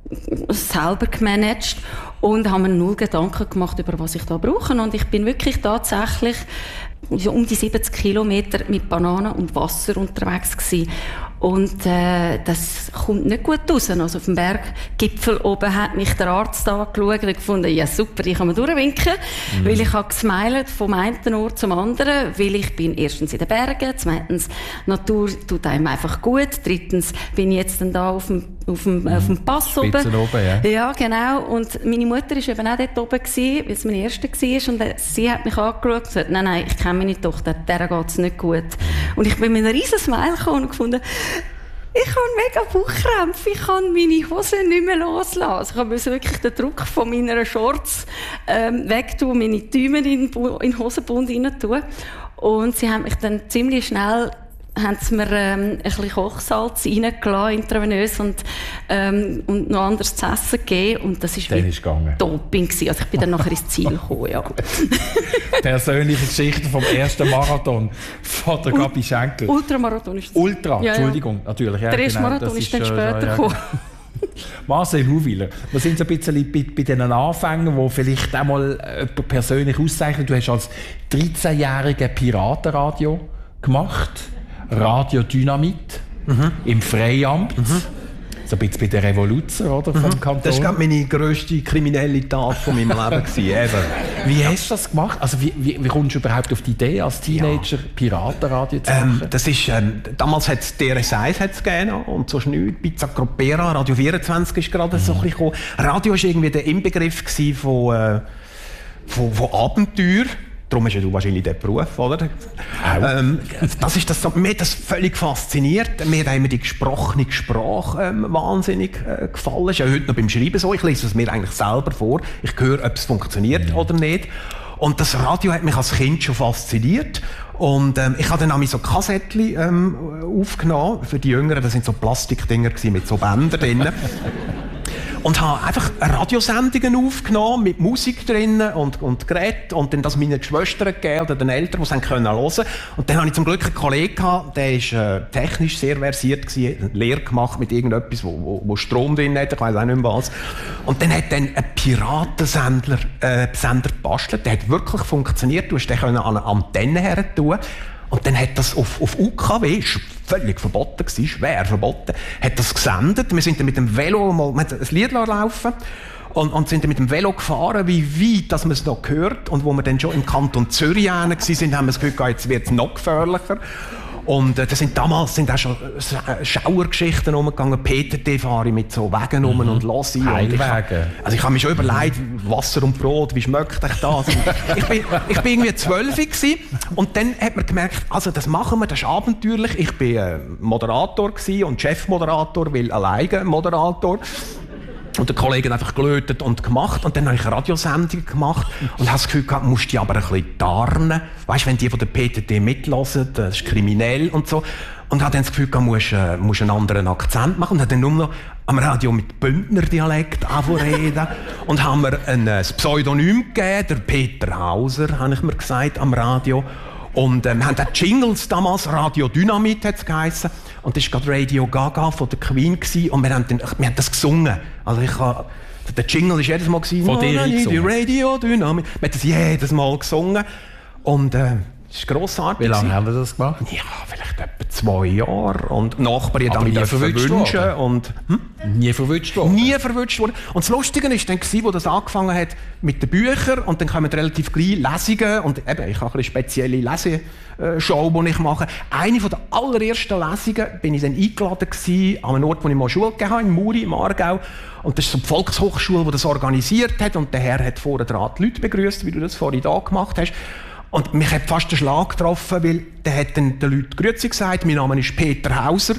gemanagt und habe mir 0 Gedanken gemacht, über was ich da brauche. Und ich bin wirklich tatsächlich um die 70 Kilometer mit Bananen und Wasser unterwegs gewesen. Und das kommt nicht gut raus. Also auf dem Berggipfel oben hat mich der Arzt angeschaut und gefunden, ja super, ich kann mir durchwinken, weil ich habe gesmilet vom einen Ort zum anderen, weil ich bin erstens in den Bergen, zweitens, Natur tut einem einfach gut, drittens bin ich jetzt dann da auf dem Pass oben. Ja, genau. Und meine Mutter war eben auch dort oben gewesen, weil es meine erste war, und sie hat mich angeschaut und gesagt, nein, ich kenne meine Tochter, der geht es nicht gut. Und ich bin mit einem riesen Smile gekommen und gefunden, ich habe mega Bauchkrämpfe, ich kann meine Hosen nicht mehr loslassen. Ich musste wirklich den Druck von meiner Shorts wegtun, meine Däume in den Hosenbund rein tun. Und sie haben mich dann ziemlich schnell haben sie mir ein bisschen Kochsalz reingelassen, intravenös, und noch anderes zu essen gegeben. Und das war Doping gewesen. Also ich bin dann nachher ins Ziel gekommen, ja. Persönliche Geschichte vom ersten Marathon von der Gabi Schenkel. Ultramarathon ist das. Entschuldigung, natürlich. Ja, der erste Marathon ist dann später gekommen. Marcel Huwiler, wir sind so ein bisschen bei diesen Anfängen, die vielleicht auch mal jemand persönlich auszeichnet. Du hast als 13-jähriger Piratenradio gemacht. Radio Dynamit im Freiamt. So ein bisschen bei der Revolution, oder, vom Kanton. Das war meine grösste kriminelle Tat von meinem Leben gewesen, Wie hast du das gemacht? Also wie kommst du überhaupt auf die Idee, als Teenager Piratenradio zu machen? Das ist, damals hat es DRS1 gegeben und so nichts. Pizza Cropera, Radio 24 ist gerade so ein bisschen gekommen. Radio war irgendwie der Inbegriff von Abenteuer. Darum hast ja du wahrscheinlich diesen Beruf, oder? Das ist das, mir hat das völlig fasziniert. Mir hat immer die gesprochene Sprache wahnsinnig gefallen. Das ist ja heute noch beim Schreiben so. Ich lese es mir eigentlich selber vor. Ich höre, ob es funktioniert oder nicht. Und das Radio hat mich als Kind schon fasziniert. Und ich habe dann auch so Kassettchen aufgenommen. Für die Jüngeren, das sind so Plastikdinger mit so Bändern drin. und habe einfach Radiosendungen aufgenommen mit Musik drinnen und Geräten und dann das meinen Geschwistern gegeben oder den Eltern, die es hören können. Und dann hatte ich zum Glück einen Kollegen gehabt, der war technisch sehr versiert gewesen, eine Lehre gemacht mit irgendetwas, wo Strom drin hat, ich weiss auch nicht mehr was. Und dann hat dann ein Piratensender gebastelt, der hat wirklich funktioniert, du hast den an eine Antenne her tun. Und dann hat das auf UKW, völlig verboten gewesen, schwer verboten, hat das gesendet. Wir sind dann mit dem Velo mal, wir haben ein Lied laufen und sind dann mit dem Velo gefahren, wie weit, dass man es noch gehört. Und wo wir dann schon im Kanton Zürich waren, haben wir das Gefühl, jetzt wird es noch gefährlicher. Und damals sind auch schon Schauergeschichten umgegangen. PTT fahre ich mit so Wegen um und los. Heilwege. Ich habe mir schon überlegt, Wasser und Brot, wie schmeckt euch das? ich bin irgendwie 12 gewesen, und dann hat man gemerkt, also das machen wir, das ist abenteuerlich. Ich bin Moderator gewesen und Chefmoderator, weil alleine Moderator. Und der Kollege hat einfach gelötet und gemacht. Und dann habe ich eine Radiosendung gemacht und habe das Gefühl gehabt, musst die aber ein bisschen tarnen. Weißt du, wenn die von der PTT mitlassen, das ist kriminell und so. Und habe dann das Gefühl gehabt, musst einen anderen Akzent machen. Und habe dann nur noch am Radio mit Bündner Dialekt reden. Und haben mir ein Pseudonym gegeben, der Peter Hauser, habe ich mir gesagt, am Radio. Und wir haben auch Jingles damals, Radio Dynamit hat es geheissen. Und das war gerade Radio Gaga von der Queen gewesen. Und wir haben das gesungen. Also der Jingle war jedes Mal gewesen, von dir die Radio Dynamit. Wir haben das jedes Mal gesungen. Und das ist grossartig. Wie lange haben wir das gemacht? Ja, vielleicht etwa 2 Jahre. Und die Nachbarn haben mich verwünschen. Und, Nie verwünscht worden? Nie verwünscht worden. Und das Lustige war dann, wo das angefangen hat mit den Büchern. Und dann kommen relativ gleich Lesungen. Und eben, ich habe eine spezielle Leseshow, die ich mache. Eine der allerersten Lesungen bin ich dann eingeladen gewesen, an einem Ort, wo ich mal Schule gegeben habe, in Muri, im Aargau. Und das ist so die Volkshochschule, die das organisiert hat. Und der Herr hat vorher dran die Leute begrüßt, wie du das vorhin da gemacht hast. Und mich hat fast der Schlag getroffen, weil der hat dann den Leuten Grüezi gesagt, mein Name ist Peter Hauser.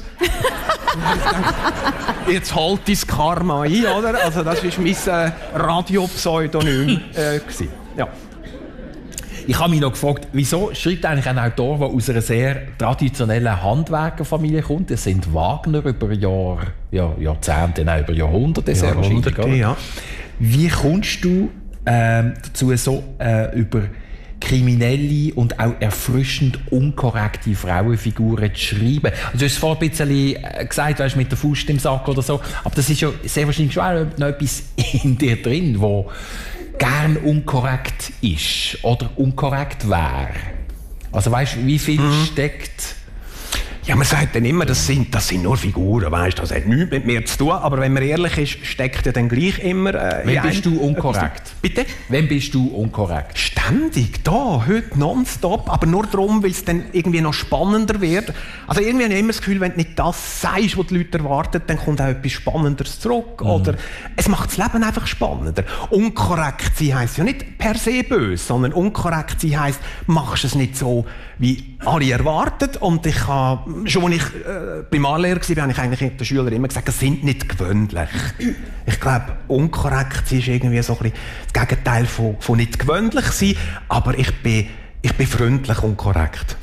Jetzt halt dein Karma ein, oder? Also das war mein Radiopseudonym. Ja. Ich habe mich noch gefragt, wieso schreibt eigentlich ein Autor, der aus einer sehr traditionellen Handwerkerfamilie kommt? Das sind Wagner über Jahrzehnte, nein, über Jahrhunderte sehr wahrscheinlich. Ja. Wie kommst du dazu, so über kriminelle und auch erfrischend unkorrekte Frauenfiguren zu schreiben? Also du hast vorhin ein bisschen gesagt, weißt, mit der Faust im Sack oder so, aber das ist ja sehr wahrscheinlich schon noch etwas in dir drin, wo gern unkorrekt ist oder unkorrekt wäre. Also weißt du, wie viel steckt... Ja, man sagt dann immer, das sind nur Figuren, weißt, das hat nichts mit mir zu tun, aber wenn man ehrlich ist, steckt ja dann gleich immer... Wann bist du unkorrekt? Bitte? Wann bist du unkorrekt? Ständig, da, heute nonstop, aber nur darum, weil es dann irgendwie noch spannender wird. Also irgendwie habe ich immer das Gefühl, wenn du nicht das sagst, was die Leute erwarten, dann kommt auch etwas Spannenderes zurück. Oder es macht das Leben einfach spannender. Unkorrekt sein heisst ja nicht per se böse, sondern unkorrekt sein heisst, machst es nicht so, wie alle erwartet. Und ich habe, schon als ich Primarlehrer war, habe ich eigentlich den Schülern immer gesagt, es sind nicht gewöhnlich. Ich glaube, unkorrekt sein ist irgendwie so ein bisschen das Gegenteil von nicht gewöhnlich sein, aber ich bin freundlich unkorrekt.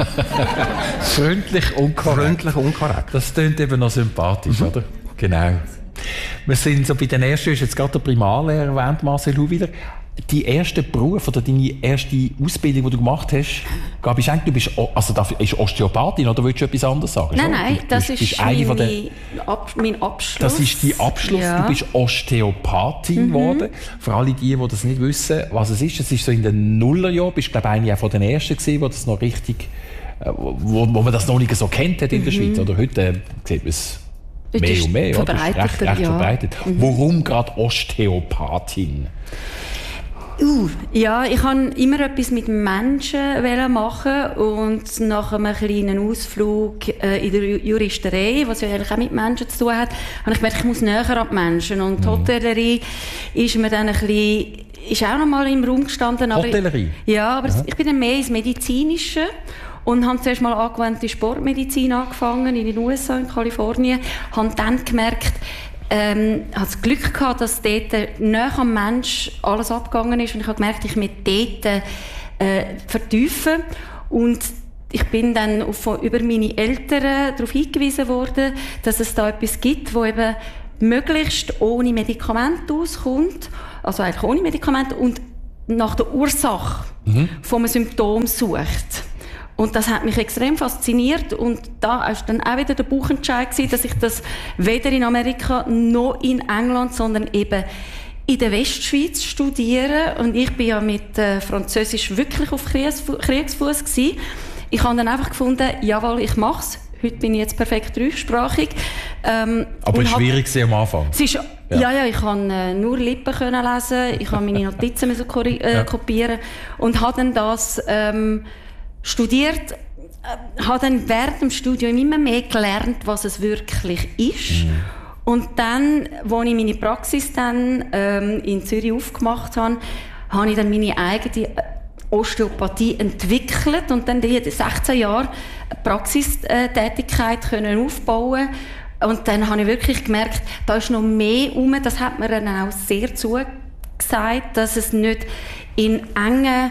Freundlich unkorrekt. Freundlich unkorrekt. Das klingt eben noch sympathisch, oder? Genau. Wir sind so bei den ersten, du hast jetzt gerade der Primarlehrer erwähnt, Marcel Huwiler. Die erste Beruf oder deine erste Ausbildung, die du gemacht hast, Gabi Schenk, du bist, also das ist Osteopathin, oder willst du etwas anderes sagen? Nein, das ist mein Abschluss. Das ist dein Abschluss. Ja. Du bist Osteopathin geworden. Für alle die das nicht wissen, was es ist so in den Nullerjahren, bist du, glaube ich, eine von den ersten gewesen, wo das noch richtig, wo man das noch nicht so kennt hat in der Schweiz. Oder heute sieht man es mehr und mehr. Recht verbreitet. Warum gerade Osteopathin? Ja, ich wollte immer etwas mit Menschen machen und nach einem kleinen Ausflug in der Juristerei, was ja eigentlich auch mit Menschen zu tun hat, habe ich gemerkt, ich muss näher an die Menschen. Und die Hotellerie ist mir dann ist auch noch mal im Raum gestanden. Hotellerie? Ja, aber ich bin dann mehr ins Medizinische und habe zuerst mal angewandte Sportmedizin angefangen in den USA, in Kalifornien. Habe dann gemerkt, hatte das Glück gehabt, dass dort näher am Mensch alles abgegangen ist und ich habe gemerkt, ich möchte dort vertiefen und ich bin dann über meine Eltern darauf hingewiesen worden, dass es da etwas gibt, wo eben möglichst ohne Medikamente auskommt, also eigentlich ohne Medikamente, und nach der Ursache vom Symptom sucht. Und das hat mich extrem fasziniert und da war dann auch wieder der Bauchentscheid gewesen, dass ich das weder in Amerika noch in England, sondern eben in der Westschweiz studiere. Und ich bin ja mit Französisch wirklich auf Kriegsfuß gewesen. Ich habe dann einfach gefunden, jawohl, ich mach's. Heute bin ich jetzt perfekt dreisprachig. Aber es war schwierig am Anfang? Ja, ich konnte nur Lippen lesen, ich musste meine Notizen kopieren und habe dann das studiert, habe dann während dem Studium immer mehr gelernt, was es wirklich ist. Und dann, als ich meine Praxis dann in Zürich aufgemacht habe, habe ich dann meine eigene Osteopathie entwickelt und dann die 16 Jahre Praxistätigkeit können aufbauen. Und dann habe ich wirklich gemerkt, da ist noch mehr rum. Das hat mir dann auch sehr zugesagt, dass es nicht in engen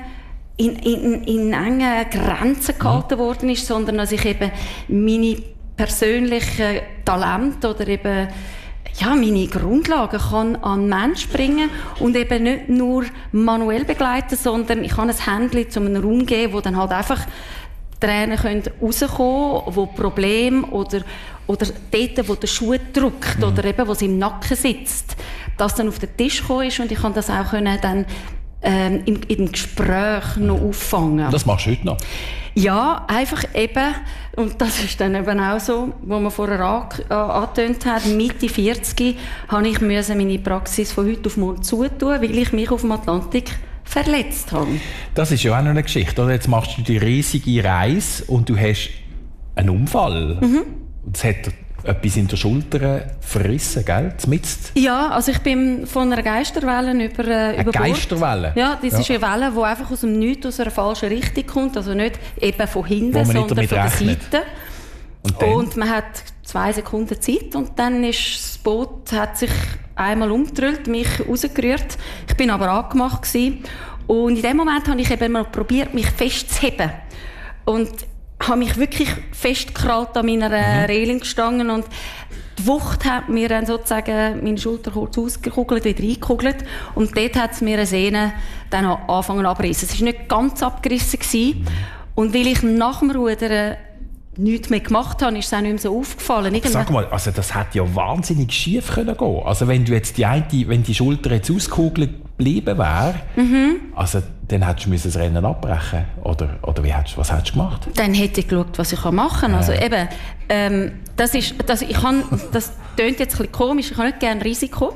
Grenzen gehalten worden ist, sondern dass ich eben meine persönlichen Talente oder eben meine Grundlagen kann an den Menschen bringen und eben nicht nur manuell begleiten, sondern ich kann ein Händchen zu einem Raum geben, wo dann halt einfach Tränen rauskommen können, wo Probleme oder dort, wo der Schuh drückt oder eben, wo es im Nacken sitzt, das dann auf den Tisch gekommen ist und ich kann das auch dann im Gespräch noch auffangen. Das machst du heute noch? Ja, einfach eben, und das ist dann eben auch so, wo man vorher angetönt hat, Mitte 40 habe ich meine Praxis von heute auf morgen zutun, weil ich mich auf dem Atlantik verletzt habe. Das ist ja auch noch eine Geschichte, oder? Jetzt machst du die riesige Reise und du hast einen Unfall. Und es hat etwas in der Schulter verrissen, gell? Zmitzt. Ja, also ich bin von einer Geisterwelle über Bord. Geisterwelle? Ja, das ist eine Welle, die einfach aus dem Nichts, aus einer falschen Richtung kommt. Also nicht eben von hinten, sondern von der Seite. Und man hat 2 Sekunden Zeit und dann ist das Boot hat sich einmal umgedreht, mich rausgerührt. Ich bin aber angemacht gewesen. Und in dem Moment habe ich eben mal probiert, mich festzuheben. Und habe mich wirklich festgekrallt an meiner Reling gestanden und die Wucht hat mir dann sozusagen meine Schulter kurz ausgekugelt, wieder eingekugelt und dort hat es mir eine Sehne dann angefangen abreißen. Es war nicht ganz abgerissen gewesen. Und weil ich nach dem Rudern nichts mehr gemacht habe, ist es auch nicht mehr so aufgefallen. Sag mal, also das hätte ja wahnsinnig schief können gehen. Also wenn du jetzt wenn die Schulter jetzt ausgekugelt geblieben wäre, also dann hättest du das Rennen abbrechen oder was hättest du gemacht? Dann hätte ich geschaut, was ich machen kann. Also eben, das tönt jetzt ein bisschen komisch, ich habe nicht gerne Risiko.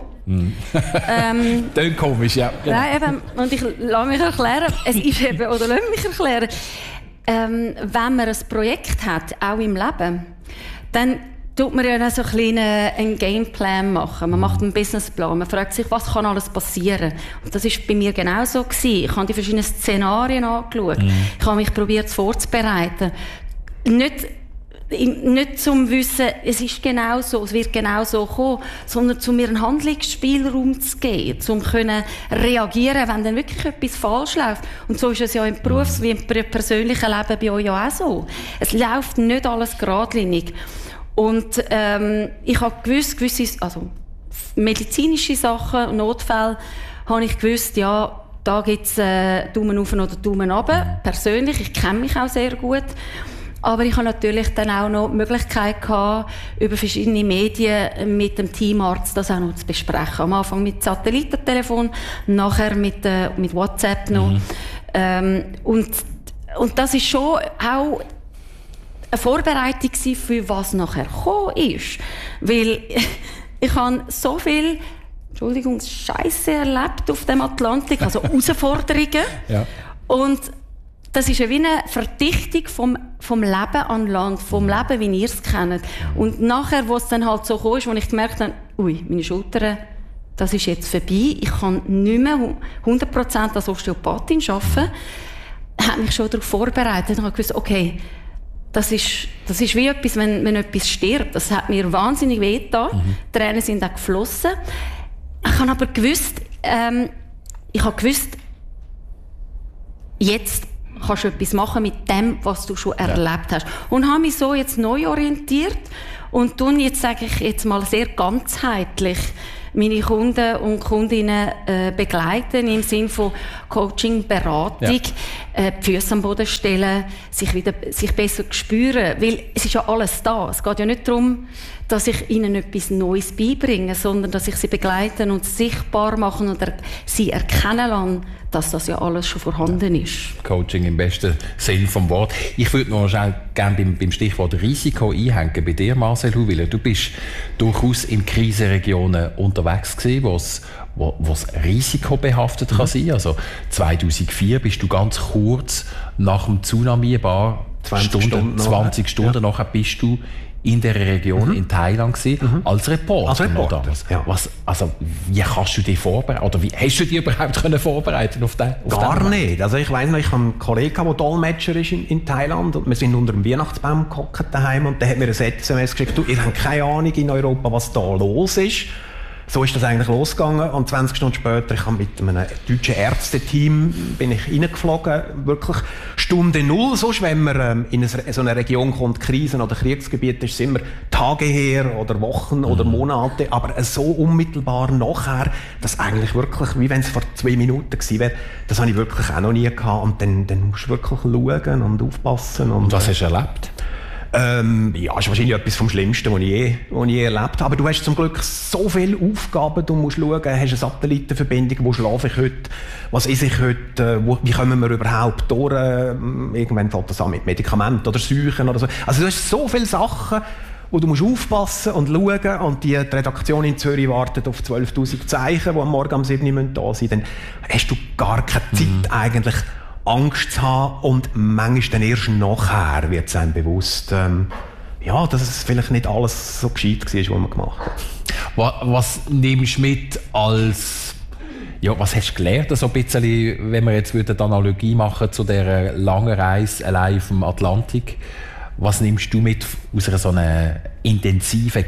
Tönt komisch, ja. Genau. Nein, eben, und ich lasse mich erklären, es ist eben, oder lass mich erklären, wenn man ein Projekt hat, auch im Leben, dann tut man ja so einen Gameplan machen. Man macht einen Businessplan. Man fragt sich, was kann alles passieren? Und das war bei mir genauso gewesen. Ich habe die verschiedenen Szenarien angeschaut. Ich habe mich probiert vorzubereiten. Nicht zum Wissen, es ist genau so, es wird genau so kommen, sondern zu mir einen Handlungsspielraum zu geben, um können reagieren, wenn dann wirklich etwas falsch läuft. Und so ist es ja im Berufs- wie im persönlichen Leben bei euch ja auch so. Es läuft nicht alles geradlinig. Und ich habe gewisse, also medizinische Sachen, Notfälle, habe ich gewusst, ja, da gibt es Daumen auf oder Daumen runter. Persönlich, ich kenne mich auch sehr gut. Aber ich habe natürlich dann auch noch die Möglichkeit gehabt, über verschiedene Medien mit dem Teamarzt das auch noch zu besprechen. Am Anfang mit Satellitentelefon, nachher mit WhatsApp noch. Und das ist schon auch eine Vorbereitung für was nachher gekommen ist. Weil ich habe so viel, Scheisse erlebt auf dem Atlantik, also Herausforderungen. Ja. Und das ist ja wie eine Verdichtung vom Leben an Land, vom Leben, wie ihr es kennt. Und nachher, wo es dann halt so kam, wo ich gemerkt habe, meine Schultern, das ist jetzt vorbei, ich kann nicht mehr 100% als Osteopathin arbeiten, habe mich schon darauf vorbereitet und habe gewusst, okay, das ist wie etwas, wenn etwas stirbt. Das hat mir wahnsinnig wehgetan. Die Tränen sind auch geflossen. Ich habe aber gewusst, jetzt kannst du etwas machen mit dem, was du schon erlebt hast. Und habe mich so jetzt neu orientiert und tun jetzt, sage ich jetzt mal, sehr ganzheitlich meine Kunden und Kundinnen begleiten im Sinne von Coaching, Beratung, die Füße am Boden stellen, sich besser spüren, weil es ist ja alles da. Es geht ja nicht darum, dass ich ihnen etwas Neues beibringe, sondern dass ich sie begleiten und sichtbar machen und sie erkennen lasse, dass das ja alles schon vorhanden ist. Coaching im besten Sinn vom Wort. Ich würde noch gerne beim Stichwort Risiko einhängen. Bei dir, Marcel Huwiler, du bist durchaus in Krisenregionen unterwegs gewesen, wo es risikobehaftet kann sein. Also 2004 bist du ganz kurz nach dem Tsunami, ein paar 20 Stunden nachher bist du in der Region in Thailand gewesen, als Reporter. Ja. Wie kannst du dich vorbereiten? Oder wie hast du dich überhaupt vorbereiten auf den? Gar nicht. Also ich weiss noch, ich habe einen Kollegen, der Dolmetscher ist in Thailand, und wir sind unter dem Weihnachtsbaum gehockt daheim, und der hat mir ein SMS geschickt: du, ihr habt keine Ahnung in Europa, was da los ist. So ist das eigentlich losgegangen, und 20 Stunden später, ich habe mit einem deutschen Ärzteteam bin ich reingeflogen, wirklich Stunde Null. Sonst, wenn man in so eine Region kommt, Krisen- oder Kriegsgebiet, ist es immer Tage her oder Wochen oder Monate, aber so unmittelbar nachher, dass eigentlich wirklich, wie wenn es vor 2 Minuten gewesen wäre, das habe ich wirklich auch noch nie gehabt, und dann musst du wirklich schauen und aufpassen. Und was hast du erlebt? Ja, das ist wahrscheinlich etwas vom Schlimmsten, was ich je erlebt habe. Aber du hast zum Glück so viele Aufgaben. Du musst schauen, hast eine Satellitenverbindung, wo schlafe ich heute, was esse ich heute, wie kommen wir überhaupt durch. Irgendwann fängt das an mit Medikamenten oder Seuchen oder so. Also du hast so viele Sachen, wo du musst aufpassen und schauen. Und die Redaktion in Zürich wartet auf 12'000 Zeichen, die am Morgen um 7 Uhr da sind. Dann hast du gar keine Zeit eigentlich, Angst zu haben, und manchmal dann erst nachher wird es einem bewusst, dass es vielleicht nicht alles so gescheit war, was man gemacht hat. Was nimmst du mit als, was hast du gelernt, so ein bisschen, wenn wir jetzt die Analogie machen zu dieser langen Reise allein auf dem Atlantik? Was nimmst du mit aus einer so einer intensiven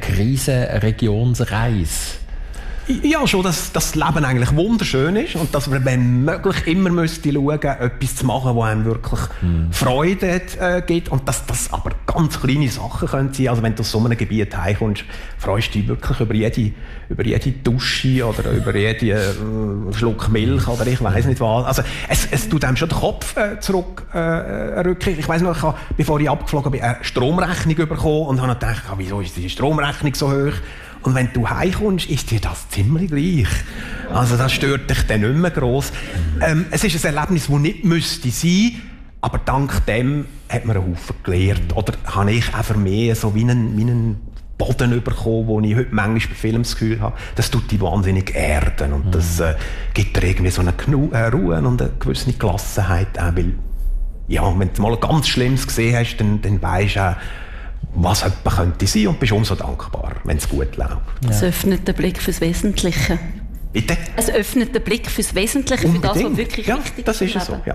Krisenregionsreise? Ja, schon, dass das Leben eigentlich wunderschön ist und dass man, wenn möglich, immer müsste schauen, etwas zu machen, was einem wirklich Freude gibt, und dass das aber ganz kleine Sachen können sein. Also wenn du aus so einem Gebiet heimkommst, freust du dich wirklich über jede Dusche oder über jeden Schluck Milch oder ich weiss nicht was. Also es tut einem schon den Kopf zurückrücken. Ich weiss noch, ich habe, bevor ich abgeflogen bin, eine Stromrechnung bekommen und habe gedacht, wieso ist die Stromrechnung so hoch? Und wenn du heimkommst, ist dir das ziemlich gleich. Also das stört dich dann nicht mehr gross. Es ist ein Erlebnis, das nicht müsste sein, aber dank dem hat man einen Haufen gelernt. Oder habe ich einfach mehr so wie einen Boden bekommen, wo ich heute manchmal bei Filmen das Gefühl habe, das tut dich wahnsinnig erden. Und das gibt dir irgendwie so eine Ruhe und eine gewisse Gelassenheit. Auch, weil, wenn du mal ganz Schlimmes gesehen hast, dann weisst du auch, was jemand könnte sein, und bist umso dankbar, wenn es gut läuft. Ja. Es öffnet den Blick fürs Wesentliche. Bitte? Es öffnet den Blick fürs Wesentliche, für das, was wirklich wichtig ist. Das ist so, ja.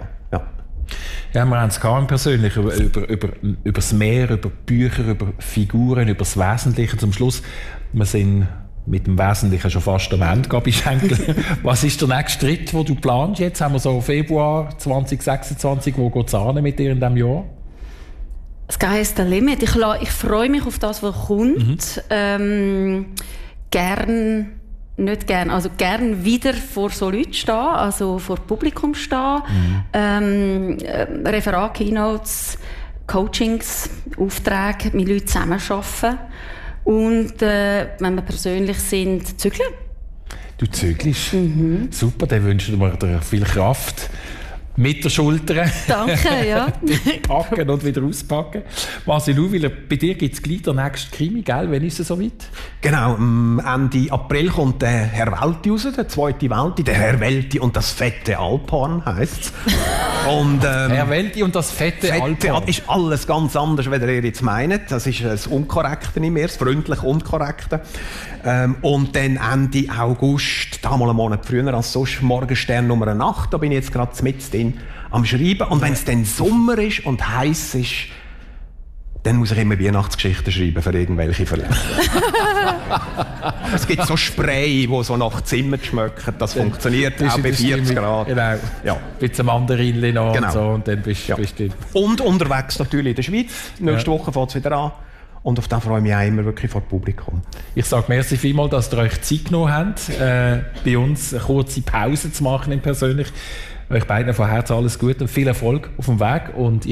Ja, wir haben es persönlich über das Meer, über Bücher, über Figuren, über das Wesentliche. Zum Schluss, wir sind mit dem Wesentlichen schon fast am Ende, Gabi Schenkel. Was ist der nächste Schritt, den du planst? Jetzt haben wir so Februar 2026, wo geht es an mit dir in diesem Jahr? Sky is the limit. Ich freue mich auf das, was kommt. Gern wieder vor so Leuten stehen, also vor Publikum stehen. Referat, Keynotes, Coachings, Aufträge, mit Leuten zusammenarbeiten. Und wenn wir persönlich sind, zügeln. Du zügelst? Super, dann wünschen wir dir viel Kraft. Mit der Schulter. Danke, ja. Packen und wieder auspacken. Marcel Huwiler, bei dir gibt es gleich den nächsten Krimi, gell? Wann ist es soweit? Genau, Ende April kommt der Herr Welti raus, der zweite Welti. Der Herr Welti und das fette Alphorn heisst es. Herr Welti und das fette Alphorn. Ist alles ganz anders, als ihr jetzt meint. Das ist das Unkorrekte nicht mehr, das freundlich Unkorrekte. Und dann Ende August, da mal einen Monat früher als sonst, Morgenstern Nummer 8, da bin ich jetzt gerade mit drin am Schreiben. Und wenn es dann Sommer ist und heiß ist, dann muss ich immer Weihnachtsgeschichten schreiben für irgendwelche Verlage. Es gibt so Spray, die so nach Zimt schmecken. Das funktioniert auch bei 40 Grad. Genau. Ja. Mit einem Mandarinchen noch genau. Und so. Und dann bist du... Und unterwegs natürlich in der Schweiz. Nächste Woche fängt es wieder an. Und auf das freue ich mich auch immer wirklich vor dem Publikum. Ich sage merci vielmals, dass ihr euch Zeit genommen habt, bei uns eine kurze Pause zu machen persönlich. Euch beiden von Herzen alles Gute und viel Erfolg auf dem Weg. Und